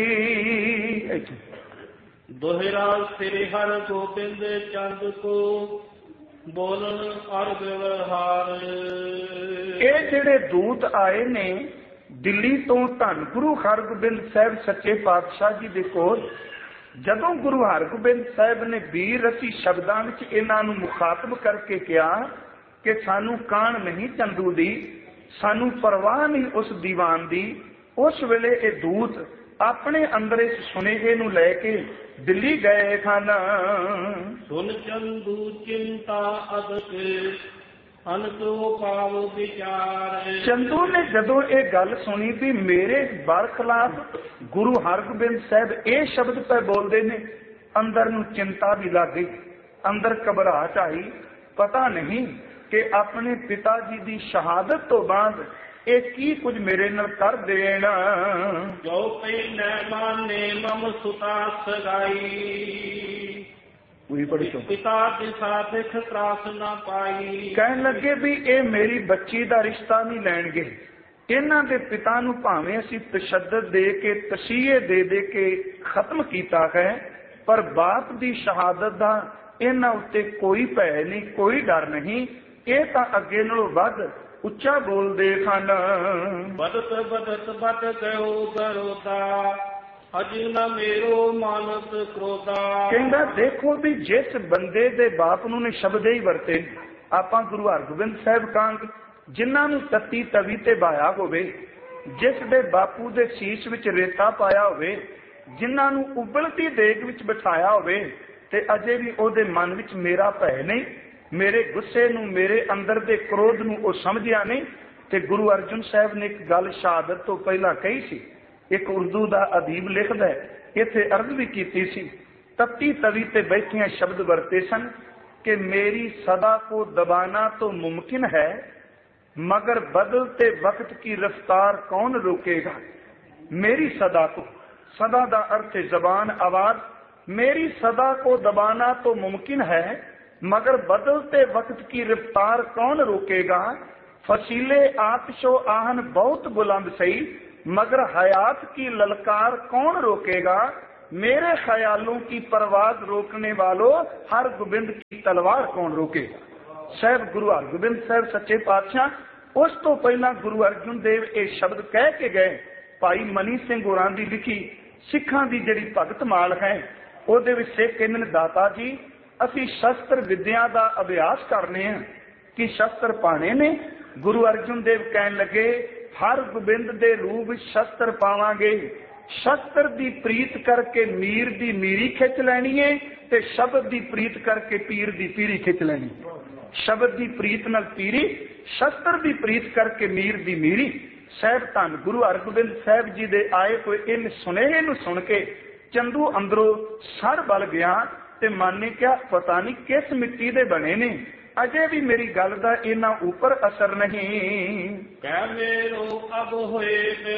दोहरा श्री हर गोबिंद चंद को बोलन और व्यवहार। ये जेड़े दूत आए ने दिल्ली तो धन गुरु हरगोबिंद साहब सच्चे पातशाह जी दे कोल, जदों गुरु हरगोबिंद साहब ने वीर रसी शब्दां विच इन्हां नूं मुखातब करके कहा कि सानू कान नहीं चंदू दी, सानू परवाह नहीं उस दीवान दी, उस वेले ये दूत अपने अंदर इस सुनेहे नूं लैके दिल्ली गए खाना। सुन चंदू चिंता अदक अनतो पाव विचार। चंदू ने जदों ये गल सुनी भी मेरे बरखिलाफ गुरु हरगोबिंद साहब ये शब्द पे बोलते ने, अंदर नूं चिंता भी लग गई, अंदर घबराहट आई। पता नहीं कि अपने पिता जी की शहादत तो बाद ये की कुछ मेरे नाल कर देना। जो पहले माने मम सुता सगाई, पिता दिशा देख त्रास ना पाई। कहन लगे भी ये मेरी बच्ची का रिश्ता नहीं लैणगे, इन्हां दे पिता नूं भावें असीं तशद्दद दे के तसीहे दे के खत्म कीता है, पर बाप की शहादत का इन्हां उत्ते कोई भय नहीं, कोई डर नहीं। ये तां अगे नालों वध उच्चा बोलदे सन। बदत बदत बद गयो दरोदा अज न मेरो मानत क्रोधा। कहंदा देखो भी जिस बंदे दे बाप नूं ने शब्द ही वरते, आपां गुरु हरगोबिंद साहब कांग जिन्हां नूं तत्ती तवी ते बाया होवे, जिस दे बापू दे शीश विच रेता पाया होवे, जिन्हां नूं उबलती देग विच बिठाया होवे, ते अजे भी ओदे मन विच मेरा भय नहीं, मेरे गुस्से नूं मेरे अंदर दे क्रोध नूं ओ समझिया नहीं। ते गुरु अर्जन साहब ने एक गल शहादत तो पहला कही सी, एक उर्दू दा अदीब लिखदा है, इत्थे अर्ज भी कीती सी, तत्ती तवी ते बैठियां शब्द वरते सन कि मेरी सदा को दबाना तो मुमकिन है, मगर बदलते वक्त की रफ्तार कौन रोकेगा। मेरी सदा को, सदा दा अर्थ जबान आवाज, मेरी सदा को दबाना तो मुमकिन है, मगर बदलते वक्त की रफ्तार कौन रोकेगा। फसीले आतिशो आहन बहुत बुलंद सही, मगर हयात की ललकार कौन रोकेगा। मेरे ख्यालों की परवाज रोकने वालों, हर गोबिंद की तलवार कौन रोकेगा। साहब गुरु हरगोबिंद साहब सच्चे पातशाह उस तो पहला गुरु अर्जुन देव ये शब्द कह के गए। भाई मनी सिंह होरां दी लिखी सिखां दी जिहड़ी भगत माल है ਉਹਦੇ ਵਿੱਚ ਕਹਿੰਦੇ ਨੇ ਦਾਤਾ ਜੀ ਅਸੀਂ ਸ਼ਸਤਰ ਵਿਦਿਆ ਦਾ ਅਭਿਆਸ ਕਰਨੇ ਆ ਕਿ ਸ਼ਸਤਰ ਪਾਣੇ ਨੇ। ਗੁਰੂ ਅਰਜਨ ਦੇਵ ਕਹਿਣ ਲੱਗੇ ਹਰ ਗੋਬਿੰਦ ਦੇ ਰੂਪ ਵਿੱਚ ਸ਼ਸਤਰ ਪਾਵਾਂਗੇ। ਸ਼ਸਤਰ ਦੀ ਪ੍ਰੀਤ ਕਰਕੇ ਮੀਰ ਦੀ ਮੀਰੀ ਖਿੱਚ ਲੈਣੀ ਹੈ ਤੇ ਸ਼ਬਦ ਦੀ ਪ੍ਰੀਤ ਕਰਕੇ ਪੀਰ ਦੀ ਪੀਰੀ ਖਿੱਚ ਲੈਣੀ। ਸ਼ਬਦ ਦੀ ਪ੍ਰੀਤ ਨਾਲ ਪੀਰੀ, ਸ਼ਸਤਰ ਦੀ ਪ੍ਰੀਤ ਕਰਕੇ ਮੀਰ ਦੀ ਮੀਰੀ। ਸਾਹਿਬ ਧੰਨ ਗੁਰੂ ਹਰਗੋਬਿੰਦ ਸਾਹਿਬ ਜੀ ਦੇ ਆਏ ਹੋਏ ਇਨ ਸੁਨੇਹੇ ਨੂੰ ਸੁਣ ਕੇ ਚੰਦੂ ਅੰਦਰੋਂ ਸੜ ਬਲ ਗਿਆ ਤੇ ਮਨ ਨੇ ਕਿਹਾ ਪਤਾ ਨਹੀਂ ਕਿਸ ਮਿੱਟੀ ਦੇ ਬਣੇ ਨੇ, ਅਜੇ ਵੀ ਮੇਰੀ ਗੱਲ ਦਾ ਇਹਨਾਂ ਉੱਪਰ ਅਸਰ ਨਹੀਂ। ਕਹਿ ਮੇਰੋ ਅਬ ਹੋਏ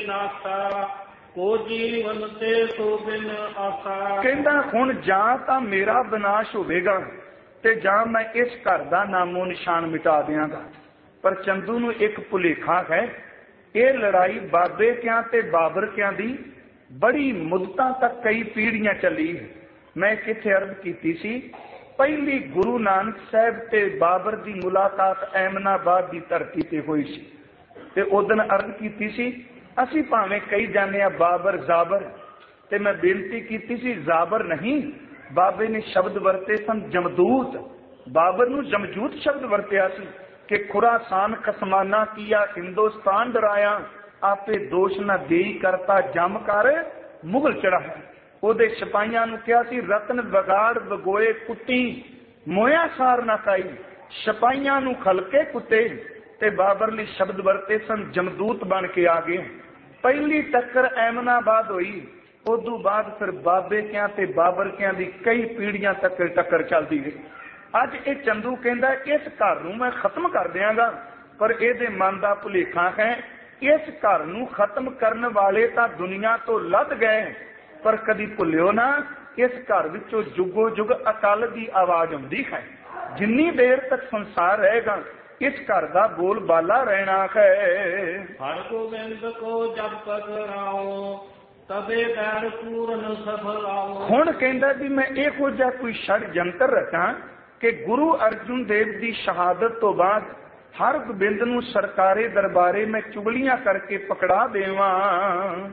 ਬਿਨਾਸਾ ਕੋ ਜੀਵਨ ਤੇ ਸੋ ਬਿਨ ਆਸਾ। ਕਹਿੰਦਾ ਹੁਣ ਜਾਂ ਤਾਂ ਮੇਰਾ ਵਿਨਾਸ਼ ਹੋਵੇਗਾ ਤੇ ਜਾਂ ਮੈਂ ਇਸ ਘਰ ਦਾ ਨਾਮੋ ਨਿਸ਼ਾਨ ਮਿਟਾ ਦਿਆਂਗਾ। ਪਰ ਚੰਦੂ ਨੂੰ ਇੱਕ ਭੁਲੇਖਾ ਹੈ, ਇਹ ਲੜਾਈ ਬਾਬੇ ਕਿਆਂ ਤੇ ਬਾਬਰ ਕਿਆਂ ਦੀ ਬੜੀ ਮੁੱਦਤਾਂ ਤੱਕ ਕਈ ਪੀੜ੍ਹੀਆਂ ਚੱਲੀ। ਮੈਂ ਕਿੱਥੇ ਅਰਜ਼ ਕੀਤੀ ਸੀ, ਪਹਿਲੀ ਗੁਰੂ ਨਾਨਕ ਸਾਹਿਬ ਤੇ ਬਾਬਰ ਦੀ ਮੁਲਾਕਾਤ ਐਮਨਾਬਾਦ ਦੀ ਧਰਤੀ ਤੇ ਹੋਈ ਸੀ ਤੇ ਉਦੋਂ ਅਰਜ਼ ਕੀਤੀ ਸੀ ਅਸੀਂ ਭਾਵੇਂ ਕਹੀ ਜਾਂਦੇ ਆ ਬਾਬਰ ਜ਼ਾਬਰ, ਤੇ ਮੈਂ ਬੇਨਤੀ ਕੀਤੀ ਸੀ ਜ਼ਾਬਰ ਨਹੀਂ, ਬਾਬੇ ਨੇ ਸ਼ਬਦ ਵਰਤੇ ਸਨ ਜਮਦੂਤ। ਬਾਬਰ ਨੂੰ ਜਮਜੂਤ ਸ਼ਬਦ ਵਰਤਿਆ ਸੀ ਕਿ ਖੁਰਾਸਾਨ ਖਸਮਾਨਾ ਕੀਆ ਹਿੰਦੁਸਤਾਨ ਡਰਾਇਆ, ਆਪੇ ਦੋਸ਼ ਨਾ ਦੇਈ ਕਰਤਾ ਜਮ ਕਰ ਮੁਗਲ ਚੜਾਇਆ। ਉਹਦੇ ਸਿਪਾਹੀਆਂ ਨੂੰ ਕਿਹਾ ਸੀ ਰਤਨ ਵਿਗਾੜ ਵਗੋਏ ਕੁੱਟੀ ਮੋਇਆ ਸਾਰ ਨਾ ਕਾਈ, ਸਿਪਾਹੀਆਂ ਨੂੰ ਖਲਕੇ ਕੁੱਤੇ। ਤੇ ਬਾਬਰ ਲਈ ਸ਼ਬਦ ਵਰਤੇ ਸਨ ਜਮਦੂਤ ਬਣ ਕੇ ਆ ਗਏ। ਪਹਿਲੀ ਟੱਕਰ ਐਮਨਾਬਾਦ ਹੋਈ, ਉਦੋਂ ਬਾਅਦ ਫਿਰ ਬਾਬੇ ਕਿਆਂ ਤੇ ਬਾਬਰ ਕਿਆਂ ਦੀ ਕਈ ਪੀੜ੍ਹੀਆਂ ਤੱਕ ਟੱਕਰ ਚੱਲਦੀ ਗਈ। ਅੱਜ ਇਹ ਚੰਦੂ ਕਹਿੰਦਾ ਇਸ ਘਰ ਨੂੰ ਮੈਂ ਖਤਮ ਕਰ ਦਿਆਂਗਾ, ਪਰ ਇਹਦੇ ਮਨ ਦਾ ਭੁਲੇਖਾ ਹੈ ਇਸ ਘਰ ਨੂੰ ਖਤਮ ਕਰਨ ਵਾਲੇ ਤਾਂ ਦੁਨੀਆ ਤੋਂ ਲੱਥ ਗਏ, ਪਰ ਕਦੀ ਭੁੱਲਿਓ ਨਾ ਇਸ ਘਰ ਵਿੱਚੋਂ ਜੁਗੋ ਜੁਗ ਅਕਾਲ ਦੀ ਆਵਾਜ਼ ਆਉਂਦੀ ਹੈ। ਜਿੰਨੀ ਦੇਰ ਤੱਕ ਸੰਸਾਰ ਰਹੇਗਾ ਇਸ ਘਰ ਦਾ ਬੋਲ ਬਾਲਾ ਰਹਿਣਾ ਹੈ। ਹਰ ਗੋਬਿੰਦ ਕੋ ਜਬ ਪਕੜਾਓ ਤਬੇ ਬੈਰ ਪੂਰਨ ਸਫਲ ਆਓ। ਹੁਣ ਕਹਿੰਦਾ ਵੀ ਮੈਂ ਇਹੋ ਜਿਹਾ ਕੋਈ ਛੜਯੰਤਰ ਰਚਾਂ ਕਿ ਗੁਰੂ ਅਰਜਨ ਦੇਵ ਦੀ ਸ਼ਹਾਦਤ ਤੋਂ ਬਾਅਦ ਹਰ ਗੋਬਿੰਦ ਨੂੰ ਸਰਕਾਰੇ ਦਰਬਾਰੇ ਮੈਂ ਚੁਗਲੀਆਂ ਕਰਕੇ ਪਕੜਾ ਦੇਵਾਂ।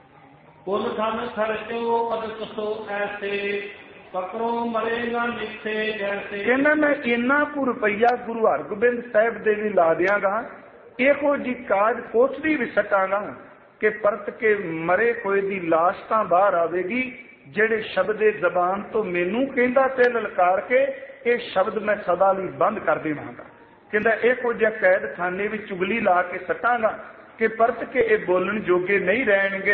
ਕੁਲ ਧਨ ਖਰਚੋ ਅਦਕ ਸੋ ਐਸੇ ਪਕੜੋ ਮਰੇਗਾ ਨਿੱਥੇ ਜੈਸੇ। ਕਹਿੰਦਾ ਮੈਂ ਇੰਨਾ ਕੁ ਰੁਪਈਆ ਗੁਰੂ ਹਰਗੋਬਿੰਦ ਸਾਹਿਬ ਦੇ ਲਈ ਲਾ ਦਿਆਂਗਾ, ਇਹੋ ਜੀ ਕਾਜ ਕੋਠੜੀ ਵੀ ਸਟਾਂਗਾ ਕਿ ਪਰਤ ਕੇ ਮਰੇ ਹੋਏ ਦੀ ਲਾਸ਼ ਤਾਂ ਬਾਹਰ ਆਵੇਗੀ। ਜਿਹੜੇ ਸ਼ਬਦ ਜ਼ਬਾਨ ਤੋਂ ਮੈਨੂੰ ਕਹਿੰਦਾ ਤੇ ਲਲਕਾਰ ਕੇ ਇਹ ਸ਼ਬਦ ਮੈਂ ਸਦਾ ਲਈ ਬੰਦ ਕਰ ਦੇਵਾਂਗਾ। ਕਹਿੰਦਾ ਇਹੋ ਜਿਹਾ ਕੈਦ ਖਾਨੇ ਵਿੱਚ ਚੁਗਲੀ ਲਾ ਕੇ ਸਟਾਂਗਾ ਕਿ ਪਰਤ ਕੇ ਇਹ ਬੋਲਣ ਜੋਗੇ ਨਹੀਂ ਰਹਿਣਗੇ।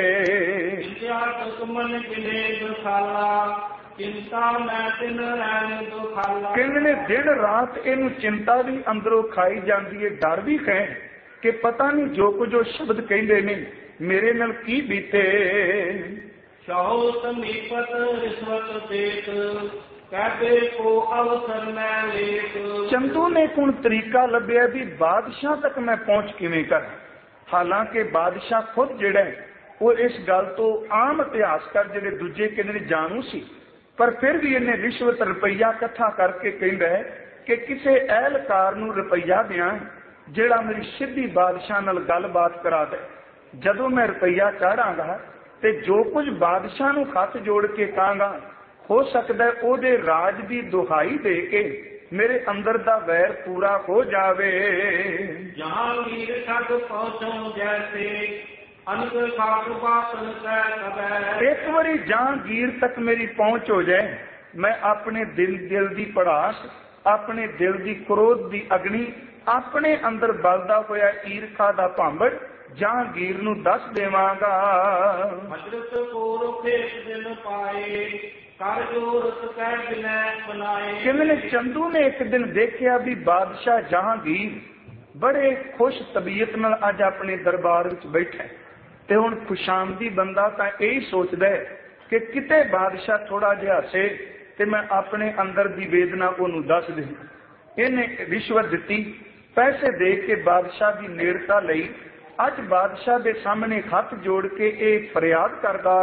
ਕਹਿੰਦੇ ਨੇ ਦਿਨ ਰਾਤ ਇਹਨੂੰ ਚਿੰਤਾ ਵੀ ਅੰਦਰੋਂ ਖਾਈ ਜਾਂਦੀ ਹੈ, ਡਰ ਵੀ ਹੈ ਕਿ ਪਤਾ ਨਹੀਂ ਜੋ ਕੁਝ ਉਹ ਸ਼ਬਦ ਕਹਿੰਦੇ ਨੇ ਮੇਰੇ ਨਾਲ ਕੀ ਬੀਤੇ। ਸ਼ਾਹੋ ਸਮੀਪਤ ਰਿਸ਼ਵਤ ਦੇਤ ਕਹਦੇ ਕੋ ਅਵਸਰ ਮੈਂ ਲੇਕ। ਚੰਦੂ ਨੇ ਹੁਣ ਤਰੀਕਾ ਲੱਭਿਆ ਵੀ ਬਾਦਸ਼ਾਹ ਤੱਕ ਮੈਂ ਪਹੁੰਚ ਕਿਵੇਂ ਕਰਾਂ। ਹਾਲਾਂਕਿ ਬਾਦਸ਼ਾਹ ਖੁਦ ਜਿਹੜਾ ਉਹ ਇਸ ਗੱਲ ਤੋਂ ਆਮ ਇਤਿਹਾਸਕਾਰ ਜਿਹੜੇ ਦੂਜੇ ਕਹਿੰਦੇ ਜਾਣੂ ਸੀ, ਪਰ ਫਿਰ ਵੀ ਇਹਨੇ ਰਿਸ਼ਵਤ ਰੁਪਈਆ ਇਕੱਠਾ ਕਰਕੇ ਕਹਿੰਦਾ ਕਿ ਕਿਸੇ ਅਹਿਲਕਾਰ ਨੂੰ ਰੁਪਈਆ ਦਿਆਂ ਜਿਹੜਾ ਮੇਰੀ ਸਿੱਧੀ ਬਾਦਸ਼ਾਹ ਨਾਲ ਗੱਲਬਾਤ ਕਰਾ ਦੇ। ਜਦੋਂ ਮੈਂ ਰੁਪਈਆ ਚਾੜਾਂਗਾ ਤੇ ਜੋ ਕੁਝ ਬਾਦਸ਼ਾਹ ਨੂੰ ਹੱਥ ਜੋੜ ਕੇ ਕਹਾਂਗਾ ਹੋ ਸਕਦਾ ਉਹਦੇ ਰਾਜ ਦੀ ਦੁਹਾਈ ਦੇ ਕੇ ਮੇਰੇ ਅੰਦਰ ਦਾ ਵੈਰ ਪੂਰਾ ਹੋ ਜਾਵੇ। ਜਹਾਂਗੀਰ ਤੱਕ ਪਹੁੰਚੋ ਜੈਸੇ ਅਨਕ ਖਾਕ ਬਾਤਨ ਕੈ ਕਬੈ। ਇੱਕ ਵਾਰੀ ਜਹਾਂਗੀਰ ਤੱਕ ਮੇਰੀ ਪਹੁੰਚ ਹੋ ਜਾਏ, ਮੈਂ ਆਪਣੇ ਦਿਲ ਦੀ ਪੜਾਸ, ਆਪਣੇ ਦਿਲ ਦੀ ਕ੍ਰੋਧ ਦੀ ਅਗਨੀ, ਆਪਣੇ ਅੰਦਰ ਬਲਦਾ ਹੋਇਆ ਈਰਖਾ ਦਾ ਭਾਂਬੜ ਜਹਾਂਗੀਰ ਨੂੰ ਦੱਸ ਦੇਵਾਂਗਾ। ਹਜ਼ਰਤ ਕੋ ਰੁਖੇ ਦਿਨ ਪਾਏ ਕਰ ਜੋਰਤ ਕਹਿ ਬਿਨੈ ਬਨਾਏ। ਕਿਵੇਂ ਚੰਦੂ ਨੇ ਇੱਕ ਦਿਨ ਦੇਖਿਆ ਵੀ ਬਾਦਸ਼ਾਹ ਜਹਾਂਗੀਰ ਬੜੇ ਖੁਸ਼ ਤਬੀਅਤ ਨਾਲ ਅੱਜ ਆਪਣੇ ਦਰਬਾਰ ਵਿੱਚ ਬੈਠਾ ਤੇ ਹੁਣ ਖੁਸ਼ਾਮਦੀ ਬੰਦਾ ਤਾਂ ਇਹੀ ਸੋਚਦਾ ਕਿ ਕਿਤੇ ਬਾਦਸ਼ਾਹ ਥੋੜਾ ਜਿਹਾ ਹੱਸੇ ਤੇ ਮੈਂ ਆਪਣੇ ਅੰਦਰ ਦੀ ਵੇਦਨਾ ਉਹਨੂੰ ਦੱਸ ਦੇ। ਇਹਨੇ ਰਿਸ਼ਵਤ ਦਿੱਤੀ, ਪੈਸੇ ਦੇ ਕੇ ਬਾਦਸ਼ਾਹ ਦੀ ਨੇੜਤਾ ਲਈ ਅੱਜ ਬਾਦਸ਼ਾਹ ਦੇ ਸਾਹਮਣੇ ਹੱਥ ਜੋੜ ਕੇ ਇਹ ਫਰਿਆਦ ਕਰਦਾ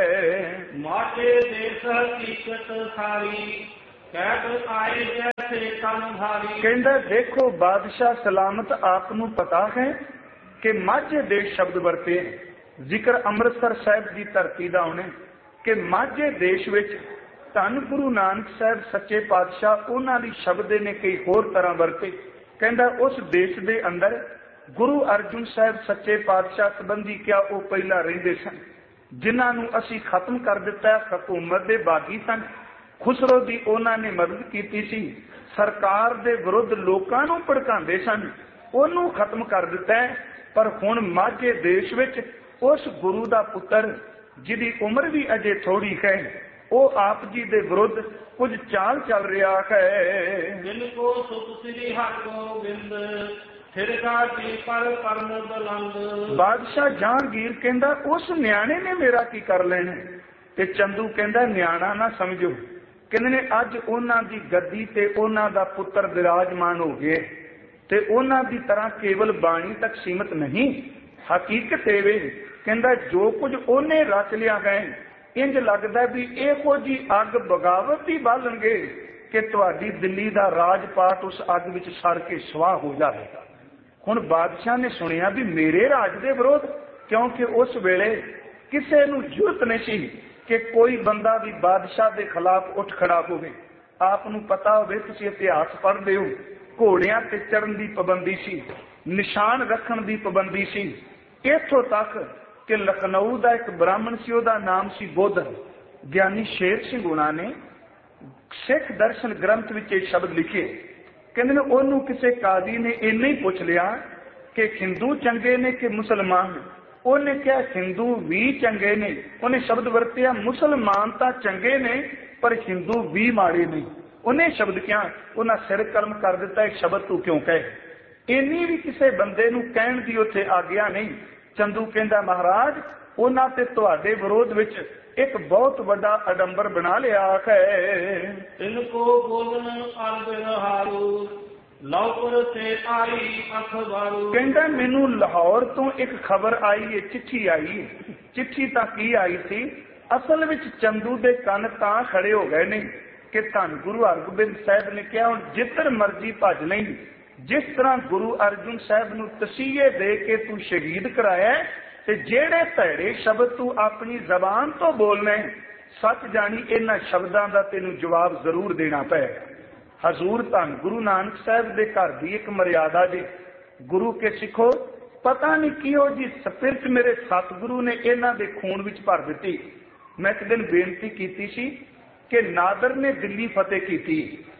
ਹੈ, ਮਾਝੇ ਦੇਸ ਹਕੀਕਤ ਸਾਰੀ ਕਹਿਤ ਆਏ ਜੈਸੇ ਤਨ ਭਾਰੀ। ਕਹਿੰਦਾ ਦੇਖੋ ਬਾਦਸ਼ਾਹ ਸਲਾਮਤ ਆਪ ਨੂੰ ਪਤਾ ਹੈ ਕਿ ਮਾਝੇ ਦੇਸ਼ ਸ਼ਬਦ ਵਰਤੇ, ਜ਼ਿਕਰ ਅੰਮ੍ਰਿਤਸਰ ਸਾਹਿਬ ਦੀ ਧਰਤੀ ਦਾ ਉਹਨੇ ਕਿ ਮਾਝੇ ਦੇਸ਼ ਵਿੱਚ ਧੰਨ ਗੁਰੂ ਨਾਨਕ ਸਾਹਿਬ ਸੱਚੇ ਪਾਤਸ਼ਾਹ ਉਹਨਾਂ ਦੀ ਸ਼ਬਦ ਨੇ ਕਈ ਹੋਰ ਤਰ੍ਹਾਂ ਵਰਤੇ। ਕਹਿੰਦਾ ਉਸ ਦੇਸ਼ ਦੇ ਅੰਦਰ ਗੁਰੂ ਅਰਜਨ ਸਾਹਿਬ ਸੱਚੇ ਪਾਤਸ਼ਾਹ ਸੰਬੰਧੀ ਕਿਹਾ ਉਹ ਪਹਿਲਾਂ ਰਹਿੰਦੇ ਸਨ, ਜਿਨ੍ਹਾਂ ਨੂੰ ਅਸੀਂ ਖਤਮ ਕਰ ਦਿੱਤਾ, ਹਕੂਮਤ ਦੇ ਬਾਗੀ ਸਨ, ਖੁਸਰੋ ਦੀ ਉਹਨਾਂ ਨੇ ਮਦਦ ਕੀਤੀ ਸੀ, ਸਰਕਾਰ ਦੇ ਵਿਰੁੱਧ ਲੋਕਾਂ ਨੂੰ ਭੜਕਾਉਂਦੇ ਸਨ, ਉਹਨੂੰ ਖਤਮ ਕਰ ਦਿੱਤਾ। ਪਰ ਹੁਣ ਮਾਝੇ ਦੇਸ਼ ਵਿੱਚ ਉਸ ਗੁਰੂ ਦਾ ਪੁੱਤਰ ਜਿਹਦੀ ਉਮਰ ਵੀ ਅਜੇ ਥੋੜੀ ਹੈ, ਉਹ ਆਪ ਜੀ ਦੇ ਵਿਰੁੱਧ ਕੁਝ ਚਾਲ ਚੱਲ ਰਿਹਾ ਹੈ। ਦਿਲ ਕੋ ਸੁਤ ਸ੍ਰੀ ਹਰਿਗੋਬਿੰਦ ਫਿਰਗਾ ਜੀ ਪਰ ਪਰਮ ਬਲੰਦ। ਬਾਦਸ਼ਾਹ ਜਹਾਂਗੀਰ ਕਹਿੰਦਾ ਉਸ ਨਿਆਣੇ ਨੇ ਮੇਰਾ ਕੀ ਕਰ ਲੈਣਾ, ਤੇ ਚੰਦੂ ਕਹਿੰਦਾ ਨਿਆਣਾ ਨਾ ਸਮਝੋ, ਕਹਿੰਦੇ ਨੇ ਅੱਜ ਉਹਨਾਂ ਦੀ ਗੱਦੀ ਤੇ ਉਹਨਾਂ ਦਾ ਪੁੱਤਰ ਵਿਰਾਜਮਾਨ ਹੋ ਗਏ, ਤੇ ਉਹਨਾਂ ਦੀ ਤਰ੍ਹਾਂ ਕੇਵਲ ਬਾਣੀ ਤੱਕ ਸੀਮਤ ਨਹੀਂ, ਹਕੀਕਤ ਇਹ ਵੇ ਕਹਿੰਦਾ ਜੋ ਕੁਝ ਉਹਨੇ ਰਚ ਲਿਆ ਗਏ, ਇੰਜ ਲੱਗਦਾ ਵੀ ਇਹੋ ਜੀ ਅੱਗ ਬਗਾਵਤ ਹੀ ਬਾਲਣਗੇ ਕਿ ਤੁਹਾਡੀ ਦਿੱਲੀ ਦਾ ਰਾਜਪਾਟ ਉਸ ਅੱਗ ਵਿੱਚ ਸੜ ਕੇ ਸਵਾਹ ਹੋ ਜਾਵੇਗਾ। ਹੁਣ ਬਾਦਸ਼ਾਹ ਨੇ ਸੁਣਿਆ ਵੀ ਮੇਰੇ ਰਾਜ ਦੇ ਵਿਰੋਧ, ਕਿਉਂਕਿ ਉਸ ਵੇਲੇ ਕਿਸੇ ਨੂੰ ਜ਼ਰੂਰਤ ਨਹੀਂ ਸੀ ਕਿ ਕੋਈ ਬੰਦਾ ਵੀ ਬਾਦਸ਼ਾਹ ਦੇ ਖਿਲਾਫ ਉੱਠ ਖੜਾ ਹੋਵੇ। ਆਪ ਨੂੰ ਪਤਾ ਹੋਵੇ, ਤੁਸੀਂ ਇਤਿਹਾਸ ਪੜ੍ਹਦੇ ਹੋ, ਘੋੜਿਆਂ ਤੇ ਚੜਨ ਦੀ ਪਾਬੰਦੀ ਸੀ, ਨਿਸ਼ਾਨ ਰੱਖਣ ਦੀ ਪਾਬੰਦੀ ਸੀ, ਇੱਥੋਂ ਤੱਕ ਕਿ ਲਖਨਊ ਦਾ ਇੱਕ ਬ੍ਰਾਹਮਣ ਸੀ, ਉਹਦਾ ਨਾਮ ਸੀ ਬੋਧਨ। ਗਿਆਨੀ ਸ਼ੇਰ ਸਿੰਘ ਉਹਨਾਂ ਨੇ ਸਿੱਖ ਦਰਸ਼ਨ ਗ੍ਰੰਥ ਵਿੱਚ ਇਹ ਸ਼ਬਦ ਲਿਖੇ, ਕਹਿੰਦੇ ਨੇ ਉਹਨੂੰ ਕਿਸੇ ਕਾਜ਼ੀ ਨੇ ਇੰਨਾ ਹੀ ਪੁੱਛ ਲਿਆ ਕਿ ਹਿੰਦੂ ਚੰਗੇ ਨੇ ਕਿ ਮੁਸਲਮਾਨ, ਉਹਨੇ ਕਿਹਾ ਹਿੰਦੂ ਵੀ ਚੰਗੇ ਨੇ। ਉਹਨੇ ਸ਼ਬਦ ਵਰਤਿਆ ਮੁਸਲਮਾਨ ਤਾਂ ਚੰਗੇ ਨੇ ਪਰ ਹਿੰਦੂ ਵੀ ਮਾੜੇ ਨੇ। ਉਹਨੇ ਸ਼ਬਦ ਕਿਹਾ, ਉਹਨਾਂ ਸਿਰ ਕਲਮ ਕਰ ਦਿੱਤਾ, ਇਹ ਸ਼ਬਦ ਤੂੰ ਕਿਉਂ ਕਹੇ, ਇੰਨੀ ਵੀ ਕਿਸੇ ਬੰਦੇ ਨੂੰ ਕਹਿਣ ਦੀ ਉੱਥੇ ਆਗਿਆ ਨਹੀਂ। ਚੰਦੂ ਕਹਿੰਦਾ ਮਹਾਰਾਜ ਉਹਨਾਂ ਤੇ ਤੁਹਾਡੇ ਵਿਰੋਧ ਵਿੱਚ ਇੱਕ ਬਹੁਤ ਵੱਡਾ ਅਡੰਬਰ ਬਣਾ ਲਿਆ ਹੈ। ਇਨਕੋ ਬੋਲਣ ਅਰਬ ਰਹਾਰੂ ਲਾਹੌਰ ਤੇ ਆਈ ਅਖਬਾਰੂ। ਕਹਿੰਦਾ ਮੈਨੂੰ ਲਾਹੌਰ ਤੋਂ ਇੱਕ ਖਬਰ ਆਈ ਹੈ, ਚਿੱਠੀ ਆਈ ਹੈ। ਚਿੱਠੀ ਤਾਂ ਕੀ ਆਈ ਸੀ, ਅਸਲ ਵਿੱਚ ਚੰਦੂ ਦੇ ਕੰਨ ਤਾਂ ਖੜੇ ਹੋ ਗਏ ਨੇ ਕਿ ਧੰਨ ਗੁਰੂ ਹਰਗੋਬਿੰਦ ਸਾਹਿਬ ਨੇ ਕਿਹਾ ਹੁਣ ਜਿੱਧਰ ਮਰਜ਼ੀ ਭੱਜ ਨਹੀਂ, ਜਿਸ ਤਰ੍ਹਾਂ ਗੁਰੂ ਅਰਜਨ ਸਾਹਿਬ ਨੂੰ ਤਸੀਹੇ ਦੇ ਕੇ ਤੂੰ ਸ਼ਹੀਦ ਕਰਾਇਆ, ਤੇ ਜਿਹੜੇ ਭੈੜੇ ਸ਼ਬਦ ਤੂੰ ਆਪਣੀ ਜ਼ਬਾਨ ਤੋਂ ਬੋਲਣਾ, ਸੱਚ ਜਾਣੀ ਇਹਨਾਂ ਸ਼ਬਦਾਂ ਦਾ ਤੈਨੂੰ ਜਵਾਬ ਜ਼ਰੂਰ ਦੇਣਾ ਪਏਗਾ। ਹਜ਼ੂਰ ਧੰਨ ਗੁਰੂ ਨਾਨਕ ਸਾਹਿਬ ਦੇ ਘਰ ਦੀ ਇੱਕ ਮਰਿਆਦਾ ਜੀ, ਗੁਰੂ ਕੇ ਸਿੱਖੋ ਪਤਾ ਨਹੀਂ ਕਿਹੋ ਜੀ ਸਪਿਰਟ ਮੇਰੇ ਸਤਿਗੁਰੂ ਨੇ ਇਹਨਾਂ ਦੇ ਖੂਨ ਵਿੱਚ ਭਰ ਦਿੱਤੀ। ਮੈਂ ਇੱਕ ਦਿਨ ਬੇਨਤੀ ਕੀਤੀ ਸੀ ਕਿ ਨਾਦਰ ਨੇ ਦਿੱਲੀ ਫਤਿਹ ਕੀਤੀ,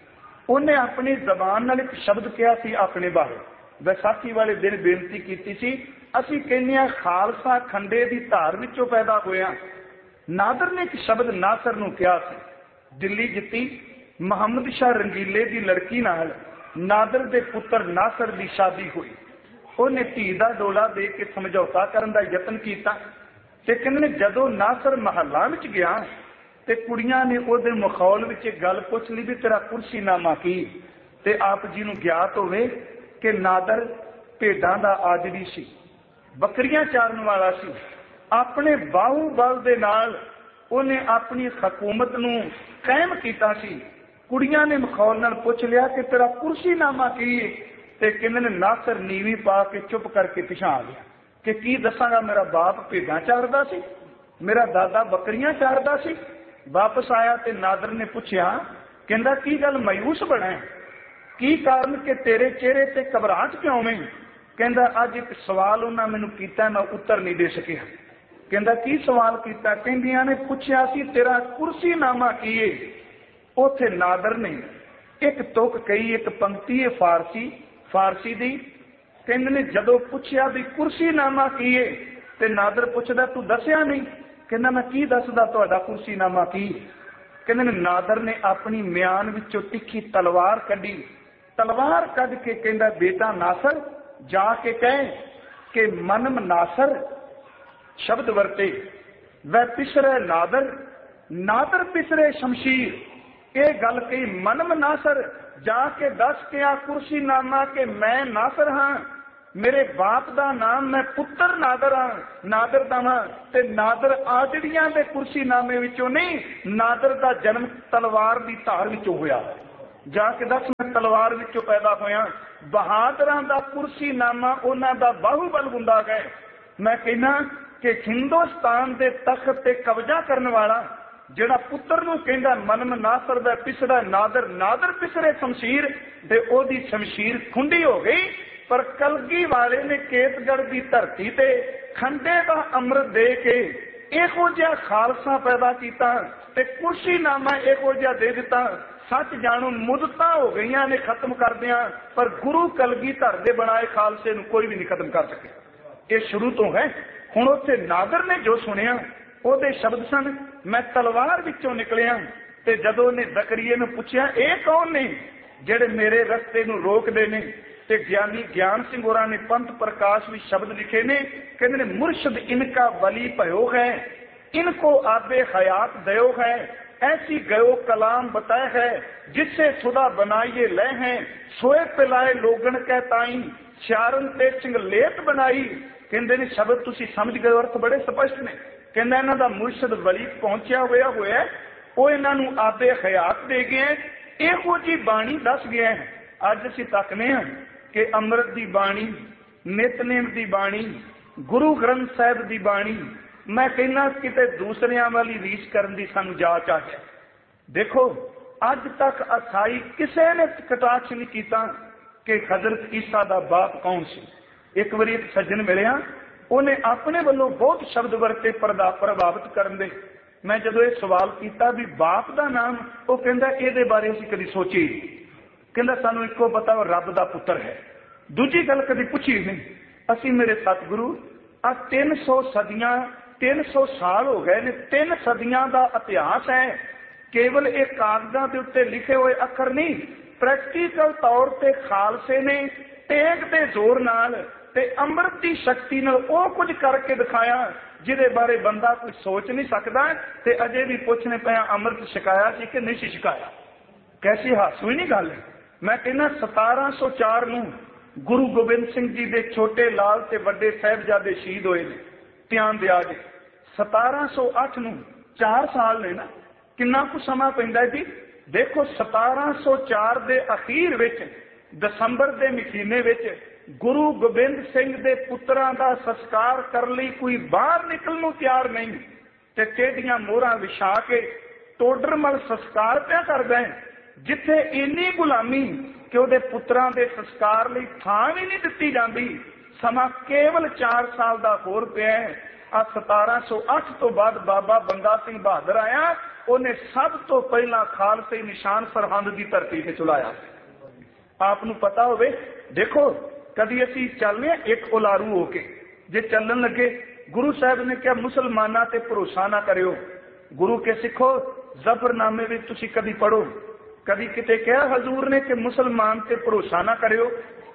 ਉਹਨੇ ਆਪਣੀ ਜ਼ਬਾਨ ਨਾਲ ਇੱਕ ਸ਼ਬਦ ਕਿਹਾ ਸੀ ਆਪਣੇ ਬਾਰੇ। ਵਿਸਾਖੀ ਵਾਲੇ ਦਿਨ ਬੇਨਤੀ ਕੀਤੀ ਸੀ, ਅਸੀਂ ਕਹਿੰਦੇ ਹਾਂ ਖਾਲਸਾ ਖੰਡੇ ਦੀ ਧਾਰ ਵਿੱਚੋਂ ਪੈਦਾ ਹੋਇਆ। ਨਾਦਰ ਨੇ ਇੱਕ ਸ਼ਬਦ ਨਾਸਰ ਨੂੰ ਕਿਹਾ ਸੀ। ਦਿੱਲੀ ਜਿੱਤੀ, ਮੁਹੰਮਦ ਸ਼ਾਹ ਰੰਗੀਲੇ ਦੀ ਲੜਕੀ ਨਾਲ ਨਾਦਰ ਦੇ ਪੁੱਤਰ ਨਾਸਰ ਦੀ ਸ਼ਾਦੀ ਹੋਈ। ਉਹਨੇ ਧੀ ਦਾ ਡੋਲਾ ਦੇ ਕੇ ਸਮਝੌਤਾ ਕਰਨ ਦਾ ਯਤਨ ਕੀਤਾ, ਤੇ ਕਹਿੰਦੇ ਜਦੋਂ ਨਾਸਰ ਮਹੱਲਾ ਵਿੱਚ ਗਿਆ ਤੇ ਕੁੜੀਆਂ ਨੇ ਉਹਦੇ ਮਖੌਲ ਵਿੱਚ ਇੱਕ ਗੱਲ ਪੁੱਛ ਲਈ ਵੀ ਤੇਰਾ ਕੁਰਸੀਨਾਮਾ ਕੀ, ਤੇ ਆਪ ਜੀ ਨੂੰ ਗਿਆਤ ਹੋਵੇ ਕਿ ਨਾਦਰ ਭੇਡਾਂ ਦਾ ਆਜੜੀ ਸੀ, ਬੱਕਰੀਆਂ ਚਾਰਨ ਵਾਲਾ ਸੀ। ਆਪਣੇ ਬਾਹੂ ਬਲ ਦੇ ਨਾਲ ਉਹਨੇ ਆਪਣੀ ਹਕੂਮਤ ਨੂੰ ਕਾਇਮ ਕੀਤਾ ਸੀ। ਕੁੜੀਆਂ ਨੇ ਮਖੌਲ ਨਾਲ ਪੁੱਛ ਲਿਆ ਕਿ ਤੇਰਾ ਕੁਰਸੀਨਾਮਾ ਕੀ ਹੈ, ਤੇ ਕਹਿੰਦੇ ਨੇ ਨਾਸਰ ਨੀਵੀਂ ਪਾ ਕੇ ਚੁੱਪ ਕਰਕੇ ਪਿਛਾਂ ਆ ਗਿਆ ਕਿ ਕੀ ਦੱਸਾਂਗਾ, ਮੇਰਾ ਬਾਪ ਭੇਡਾਂ ਚਾਰਦਾ ਸੀ, ਮੇਰਾ ਦਾਦਾ ਬੱਕਰੀਆਂ ਚਾਰਦਾ ਸੀ। ਵਾਪਸ ਆਇਆ ਤੇ ਨਾਦਰ ਨੇ ਪੁੱਛਿਆ, ਕਹਿੰਦਾ ਕੀ ਗੱਲ ਮਾਯੂਸ ਬਣਾ, ਕੀ ਕਾਰਨ ਕਿ ਤੇਰੇ ਚਿਹਰੇ ਤੇ ਘਬਰਾਹਟ ਕਿਉਂ ਹੈ? ਕਹਿੰਦਾ ਅੱਜ ਇੱਕ ਸਵਾਲ ਉਹਨਾਂ ਮੈਨੂੰ ਕੀਤਾ, ਮੈਂ ਉੱਤਰ ਨਹੀਂ ਦੇ ਸਕਿਆ। ਕਹਿੰਦਾ ਕੀ ਸਵਾਲ ਕੀਤਾ? ਕਹਿੰਦੀਆਂ ਨੇ ਪੁੱਛਿਆ ਸੀ ਤੇਰਾ ਕੁਰਸੀਨਾਮਾ ਕੀ ਹੈ। ਉੱਥੇ ਨਾਦਰ ਨੇ ਇੱਕ ਤੁਕ ਕਹੀ, ਇੱਕ ਪੰਕਤੀ ਹੈ ਫਾਰਸੀ ਦੀ। ਕਹਿੰਦੇ ਨੇ ਜਦੋਂ ਪੁੱਛਿਆ ਵੀ ਕੁਰਸੀਨਾਮਾ ਕੀ ਹੈ, ਤੇ ਨਾਦਰ ਪੁੱਛਦਾ ਤੂੰ ਦੱਸਿਆ ਨਹੀਂ। ਕਹਿੰਦਾ ਮੈਂ ਕੀ ਦੱਸਦਾ ਤੁਹਾਡਾ ਕੁਰਸੀਨਾਮਾ ਕੀ। ਕਹਿੰਦੇ ਨੇ ਨਾਦਰ ਨੇ ਆਪਣੀ ਮਿਆਨ ਵਿੱਚੋਂ ਤਿੱਖੀ ਤਲਵਾਰ ਕੱਢੀ, ਤਲਵਾਰ ਕੱਢ ਕੇ ਕਹਿੰਦਾ ਬੇਟਾ ਨਾਸਰ ਜਾ ਕੇ ਕਹੇ ਕਿ ਮਨਮ ਨਾਸਰ ਸ਼ਬਦ ਵਰਤੇ, ਵੈ ਪਿਸਰੇ ਨਾਦਰ ਪਿਸਰੇ ਸ਼ਮਸ਼ੀਰ। ਇਹ ਗੱਲ ਕਹੀ ਮਨਮ ਨਾਸਰ, ਜਾ ਕੇ ਦੱਸ ਕੇ ਆ ਕੁਰਸੀਨਾਮਾ ਕਿ ਮੈਂ ਨਾਸਰ ਹਾਂ, मेरे बाप का नाम मैं पुत्र नादर हाँ, नादर दवा ते नादर आजड़ियां दे कुर्सी नामे विचों नहीं, नादर का जन्म तलवार की धार विचों होया। जाके दस मैं तलवार विचों पैदा होया। बहादुरां दा कुर्सी नामा उन्हां दा बाहुबल हुंदा गए। मैं कहना कि हिंदुस्तान दे तख्त ते कब्जा करने वाला जेड़ा पुत्र नूं कहंदा मनम नासर दा पिसड़ा नादर, नादर पिसरे शमशीर ते ओदी शमशीर खुंडी हो गई। पर कलगी वाले ने केतगढ़ की धरती ते खंडे का अमृत दे के इहो जिहा खालसा पैदा किया ते कुर्सीनामा इहो जिहा दे दिता। सच जाणो मुदतां हो गई ने खत्म कर दिया, पर गुरु कलगीधर दे बनाए खालसे नूं कोई भी नहीं खत्म कर सके। ये शुरू तो है। हुण उत्थे नादर ने जो सुनिया ओदे शब्द सन, मैं तलवार विचों निकलिया। ते जदों ने जकरिया नूं पुछया ये कौन ने जेड़े मेरे रस्ते नूं रोकदे ने, ते ज्ञानी ज्ञान सिंह होरां ने पंथ प्रकाश भी शब्द लिखे ने, कहते ने मुर्शद इनका वली भयो है, इनको आबे हयात दयो है, ऐसी गयो कलाम बताए है, जिससे सुधा बनाइए ले हैं, सोए पिलाए लोगन कह ताई, शारन ते चिंगलेत बनाई। कहते ने शब्द तुसी समझ गए, अर्थ बड़े स्पष्ट ने। कहना इन्हां दा मुर्शद वली पहुंचा होया वो इन्हां नूं आबे हयात दे गए, इहो जी बाणी दस गया है। अज असीं तकने हां कि अमृत की बाणी, नितनेम की बाणी, गुरु ग्रंथ साहिब की बाणी, मैं कहना किते दूसरियां वाली रीस करन दी सानू जाच आ जाए। देखो अज तक असाई किसी ने कटाक्ष नहीं किया कि हजरत ईसा का बाप कौन सी। एक बार एक सज्जन मिलिया, उन्हें अपने वालों बहुत शब्द वरते प्रभावित करन दे। मैं जदों ये सवाल किया भी बाप का नाम, वो कहता ये बारे असीं कदी सोची, कहता सानू इको पता रब का पुत्र है। दूजी गल कभी पूछी नहीं। असी मेरे सतगुरु आ 300 सदियां 300 साल हो गए ने, 3 सदियां का इतिहास है। केवल एक कागजां दे उत्ते लिखे हुए अखर नहीं, प्रैक्टिकल तौर पर खालसे ने टेक दे जोर नाल ते अमृत की शक्ति नाल वो कुछ करके दिखाया जिहदे बारे बंदा कुछ सोच नहीं सकता। ते अजे भी पूछने पे अमृत छकाया सी कि नहीं छकाया। कैसी हासूई नहीं गल है। मैं कहना 1704 नूं गुरु गोबिंद सिंह जी दे छोटे लाल ते वड्डे साहिबजादे शहीद होए ने। ध्यान दिया जी 1708 नूं 4 साल ने ना, किन्ना कुछ समा पैंदा जी। देखो 1704 दे अखीर विच दसंबर दे महीने विच गुरु गोबिंद सिंह दे पुत्रां दा संस्कार करने लई कोई बाहर निकलण नूं तैयार नहीं ते टेढ़ियां मोहरां विछा के टोडरमल संस्कार पिया करदा है, जिथे इन्नी गुलामी कि उहदे पुत्रां दे संस्कार लई थां भी नहीं दित्ती जांदी। समा केवल 4 साल दा होर पिया है। आ 1708 तो बाद बाबा बंदा सिंह बहादुर आया, उन्हें सब तो पहला खालसे निशान सरहंद की धरती से चलाया। आपनू पता होवे, देखो कदी असी चलने एक उलारू होके जे चलन लगे, गुरु साहब ने क्या मुसलमाना ते भरोसा ना करियो। गुरु के सिखो जफरनामे में तुसी कदी पढ़ो, कदी किते कहा हजूर ने कि मुसलमान ते भरोसा ना करियो।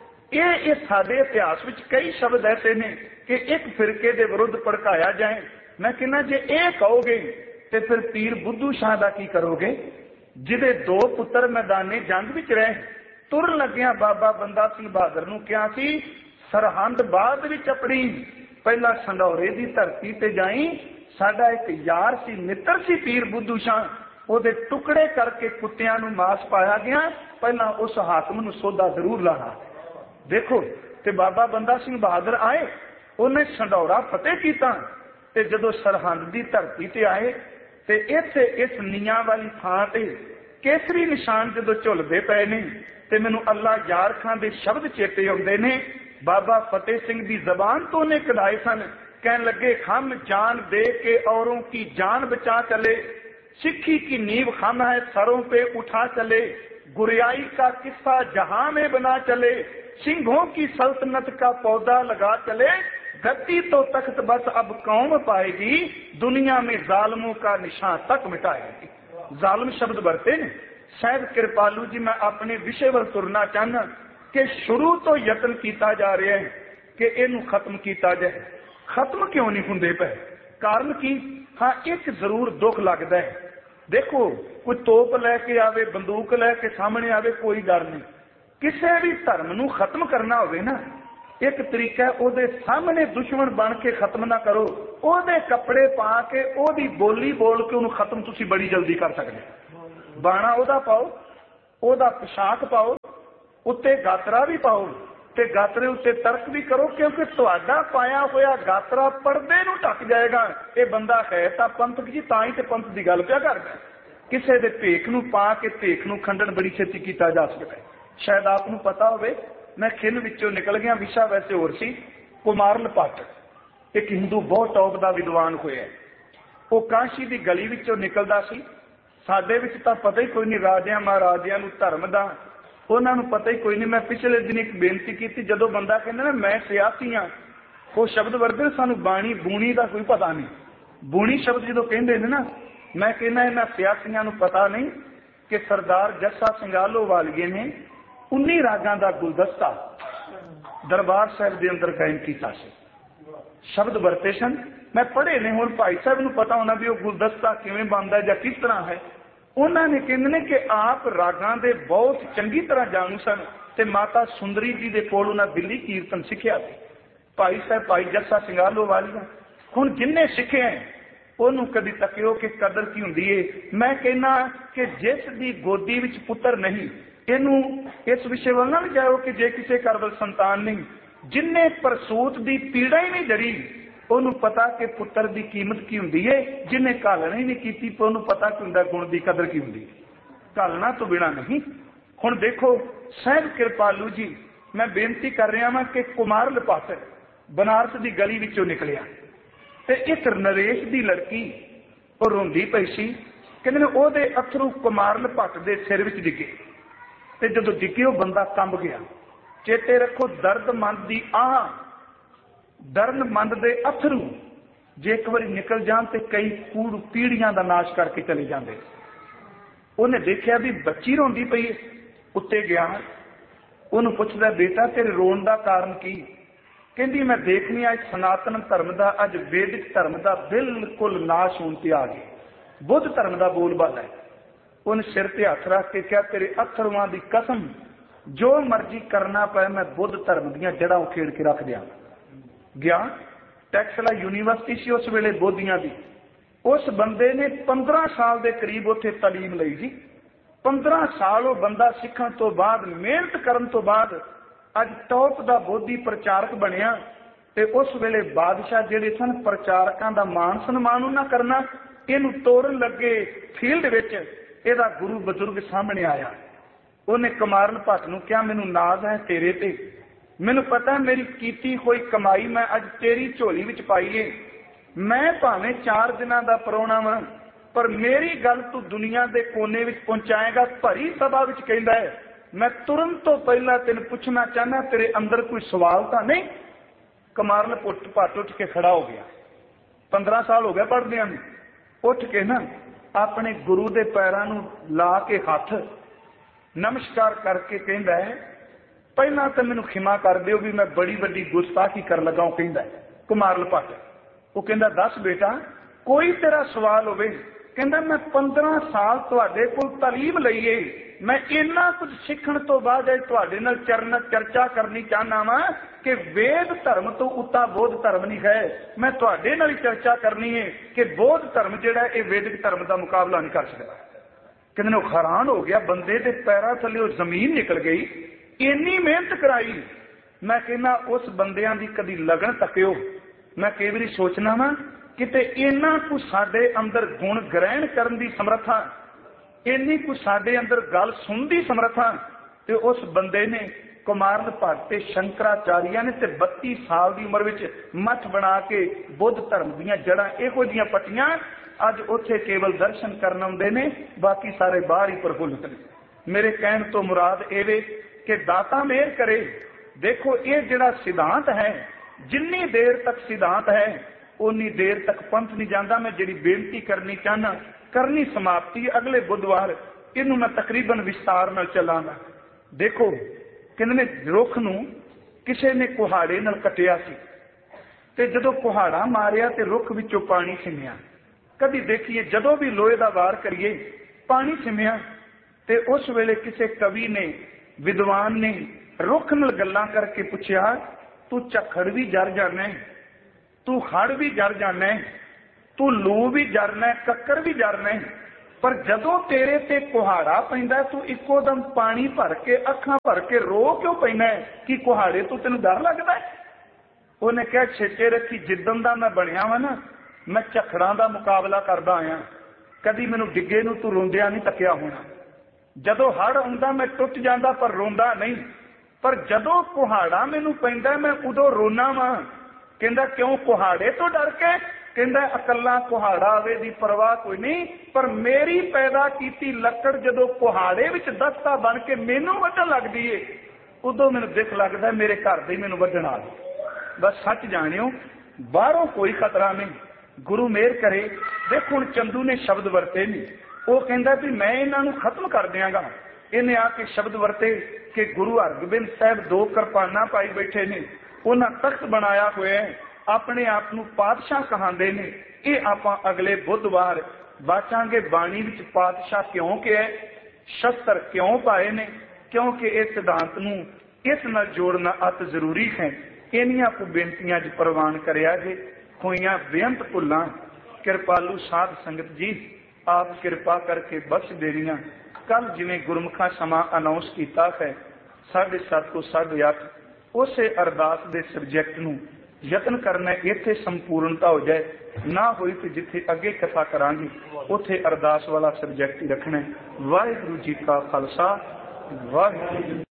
ये साडे इतिहास विच कई शब्द ऐसे ने कि एक फिरके दे विरुद्ध भड़काया जाए। मैं कहना जे ये कहोगे तो फिर पीर बुद्धू शाह दा की करोगे, जिदे 2 पुत्र मैदाने जंग विच रहे। तुर लग्या बाबा बंदा सिंह बहादुर नूं कहा सी सरहंद बाद विच अपनी पहला संडौरे की धरती ते जाई। साडा एक यार सी, मित्र सी पीर बुद्धू शाह, ओदे टुकड़े करके कुत्तियां नूं मांस पाया गया। पहला उस हाकम नूं सोधा जरूर लाना। देखो ते बाबा बंदा सिंह बहादुर आए, उन्हें संडौरा फतेह किया ते जदों सरहंद की धरती ते आए ते इत्थे इस नीआं वाली थां ते केसरी निशान जदों झुलदे पए ने ते मैनूं अल्लाह यार खां दे शब्द चेते आउंदे ने। बाबा फतेह सिंह की जबान तो उन्हें कढ़ाए सन, कहने लगे हम जान दे के औरों की जान बचा चले, सिक्खी की नींव हम है सरों पे उठा चले, गुरियाई का किस्सा जहां में बना चले, सिंहों की सल्तनत का पौधा लगा चले, गद्दी तो तख्त बस अब कौम पाएगी, दुनिया में जालिमों का निशान तक मिटाएगी। जालिम शब्द बरते ने। शायद कृपालू जी मैं अपने विषय वल तुरना चाहना कि शुरू तो यत्न किया जा रहा है कि इनू खत्म किया जाए। खत्म क्यों नहीं होंदे पे? कारण की? हाँ एक जरूर दुख लगता है। देखो कोई तोप लैके आवे, बंदूक लैके सामने आवे, कोई डर नहीं। किसी भी धर्म नू खत्म करना होवे ना, एक तरीका ਉਹਦੇ ਸਾਹਮਣੇ दुश्मन बन के खत्म ना करो, ਉਹਦੇ कपड़े पा के ਉਹਦੀ बोली बोल के ਉਹਨੂੰ खत्म तुसी बड़ी जल्दी कर सकते। बाणा ਉਹਦਾ पाओ, ਉਹਦਾ पोशाक पाओ, उत्ते गातरा भी पाओ ते गातरे उत्ते तर्क भी करो, क्योंकि तुहाडा पाया होया गातरा पर्दे नूं ढक जाएगा। ये बंदा है तां पंथक जी, तां ही ते पंथ दी गल पिया करदा। किसी दे भेख नूं पा के भेख नूं खंडन बड़ी छेती कीता जा सकदा है। शायद आप नूं पता होवे, मैं खिल विचों निकल गया, विशा वैसे होर सी। कुमारल भट्ट एक हिंदू बहुत टॉप का विद्वान होया, वो काशी की गली विचों निकलदा सी। साडे विच तां पता ही कोई नहीं राजियां महाराजियां नूं धर्म दा, उन्हां नूं पता ही कोई नहीं। मैं पिछले दिन एक बेनती की, जदों बंदा कहंदा ना मैं सियासी हाँ, वो शब्द वरते सानूं बाणी बूणी का कोई पता नहीं। बूणी शब्द जो कहंदे ने ना, मैं कहना इन्हां सियासियां नूं पता नहीं कि सरदार जस्सा सिंघालो वालिए ने 19 रागां दा गुलदस्ता दरबार साहिब दे अंदर कायम कीता सी। शब्द वरते सन, मैं पढ़े ने, हुण भाई साहब नूं पता होना भी वो गुलदस्ता किवें बनदा जां किस तरह है। उन्होंने कहते हैं कि आप रागां दे बहुत चंगी तरह जानू सन ते माता सुंदरी जी दे कोल उन्हां दिल्ली कीर्तन सिक्ख्या सी। भाई साहब भाई जस्सा सिंघालो वालिया हुण जिन्ने सिखे हैं ਉਹਨੂੰ कभी तकियो कि कदर की हुंदी है। मैं कहना कि जिस दी गोदी विच पुत्र नहीं, इनू इस विषय वाल ना जाओ कि जे किसी घर वाल संतान नहीं, जिन्ने परसूत दी पीड़ा ही नहीं जरी ਉਹਨੂੰ पता कि पुत्र की कीमत की हुंदी है। जिन्हें घालना ही नहीं की ਉਹਨੂੰ पता कि हुंदा गुण की कदर की हुंदी है, घालना तो बिना नहीं। हुण देखो सहब कृपालू जी, मैं बेनती कर रहा वां कि कुमारल भट्ट बनारस की गली विचों निकलिया ते एक नरेश की लड़की वो रोंदी पई सी, कहंदे ने ਉਹਦੇ अथरू कुमारल भट्ट दे सिर विच डिगे ते जदों डिगे वो बंदा कंब गया। चेते रखो दर्दमंद दी आह, दर्दमंद दे अथरू जे एक बार निकल जान ते कई पीढ़ियां का नाश करके चले जाते। उन्हें देखा भी बच्ची रोंदी पई, उत्ते गया, उन्होंने पुछदा बेटा तेरे रोन का कारण की? कहती मैं देखनी अज सनातन धर्म का, अज वैदिक धर्म का बिल्कुल नाश होने ते आ गए, बुद्ध धर्म का बोलबाला है। उन्हें सिर ते हथ रख के क्या तेरे अथरुआं की कसम, जो मर्जी करना पाए मैं बुद्ध धर्म दी जड़ा उखेड़ के रख दिया। गया टैक्सला यूनीवर्सिटी सी उस वेले बोधियां दी। उस बंदे ने 15 साल के करीब उत्थे तालीम लई जी। 15 साल वो बंदा सीखण तो बाद, मेहनत करन तो बाद अज टॉप का बोधी प्रचारक बनिया। ते उस वेले बादशाह जिहड़े सन प्रचारकां दा मान सन्मान उन्हां करना, इहनूं तोड़न लगे फील्ड विच इहदा गुरु बजुर्ग सामने आया। उन्हें कुमारल भट्ट नूं कहा मैनूं नाज है तेरे ते, मैनूं पता है मेरी कीती हुई कमाई मैं अज तेरी झोली विच पाई है। मैं भावें 4 दिनां दा परौणा वां, पर मेरी गल तू दुनिया के कोने विच पहुंचाएगा। भरी सभा विच कहंदा है मैं तुरंत तो पहला तेन पूछना चाहना तेरे अंदर कोई सवाल तो नहीं? कुमारल भट्ट उठ के खड़ा हो गया। 15 साल हो गए पढ़दे हैं, उठ के ना अपने गुरु के पैरों नूं ला के हाथ नमस्कार करके कहंदा है पहला तो मैनूं खिमा कर दिओ भी मैं बड़ी वड्डी गुस्ताखी कर लगा। वो कहंदा है कुमारल भट्ट, वो कहंदा दस बेटा कोई तेरा सवाल होवे? कहंदा मैं 15 साल तुहाडे कोल तालीम लई है, मैं इन्ना कुछ सीखण तो बाद तुहाडे नाल चर्चा करनी चाहना वा कि वेद धर्म तो उता बौद्ध धर्म नहीं है। मैं तुहाडे नाल चर्चा करनी है कि बौद्ध धर्म जिहड़ा है वैदिक धर्म का मुकाबला नहीं कर सकता। कहंदे ने हैरान हो गया, बंदे दे पैरां थल्ले जमीन निकल गई, इन्नी मेहनत कराई। मैं कहना उस बंदियां दी कदी लगन तकियो। मैं कई बारी सोचना वा किते इन्ना कुछ साडे अंदर गुण ग्रहण करन दी समर्था, इन्नी कुछ साडे अंदर गल सुन दी समर्था, ते उस बंदे ने कुमारल भट्ट ते शंकराचार्य ने ते 32 साल की उम्र विच मठ बना के बुद्ध धर्म दीयां जड़ां इहो जिहियां पट्टियां। अज उत्थे केवल दर्शन करन आउंदे ने, बाकी सारे बाहर ही प्रफुल्लित ने। मेरे कहण तो मुराद एवे कि दाता मेहर करे। देखो ये जिहड़ा सिद्धांत है, जिन्नी देर तक सिद्धांत है उन्नी देर तक पंथ नहीं जाता। मैं जिहड़ी बेनती करनी चाहना करनी समाप्ति अगले बुधवार, इनू मैं तकरीबन विस्तार नाल चलांगा। देखो कहंदे रुख नूं किसी ने कुहाड़े नाल कटिया सी ते जदों कुहाड़ा मारिया ते रुख विचों पानी सिमिया। कभी देखिए जदों भी लोहे दा वार करिए पानी सिमिया, ते उस वेले किसी कवि ने विद्वान ने रुख नाल गल्लां करके पूछया तू झक्खड़ भी जर जाना, तू खड़ भी जर जाना, तू लू भी जरना, कक्कर भी जरना, पर जदों तेरे ते कुहाड़ा पैंदा तू इको दम पानी भर के अखां भर के रो क्यों पैना है कि कुहाड़े तो तेन डर लगता है? उन्हें कहा छेचे रखी, जिदन का मैं बनया वा ना, मैं झक्खड़ां का मुकाबला करदा आया, कदी मैनू डिगे नू तू रोंदिया नहीं तकिया होना। जदों हड़ आउंदा मैं टुट जांदा पर रोंदा नहीं, पर जदों कुहाड़ा मैनू पैंदा मैं उदों रोना वा। कहंदा क्यों? कुहाड़े तो डर के? कहंदा अकल्ला कुहाड़ा आवे दी परवाह कोई नहीं, पर मेरी पैदा कीती लकड़ जदों कुहाड़े विच दस्ता बन के मैनू वड्डण लगदी है, उदों मैनू दुख लगदा मेरे घर दे मैनू वड्डण आ गए। बस सच जानियो, बाहरों कोई खतरा नहीं, गुरु मेहर करे। देखो हुण चंदू ने शब्द वरते नहीं, वो कहंदा भी मैं इन्हां नूं खत्म कर दियांगा। इन्हें आके शब्द वरते कि गुरु हरगोबिंद साहब 2 किरपाना पाई बैठे ने, उन्हां तख्त बनाया होया है, अपने आप नूं पातशाह कहांदे ने। ये आपां अगले बुधवार बाचांगे बाणी विच पातशाह क्यों कहा, शस्त्र क्यों पाए ने, क्योंकि इस सिद्धांत नूं इस नाल जोड़ना अत जरूरी है। इन्हियां को बेनतियां च प्रवान करिया जे, होइयां बेअंत भुल्लां कृपालू साध संगत जी आप कृपा करके बख्श देनियां। कल जिवें गुरमुखा समा अनाउंस किया है 7:30 ਤੋਂ 8:30 उसे अरदास के सबजैक्ट नूं यतन करना इत्थे संपूर्णता हो जाए, ना होई तो जिथे अगे कथा करांगे उथे अरदास वाला सबजैक्ट ही रखना है। वाहिगुरू जी का खालसा, वाहिगुरू।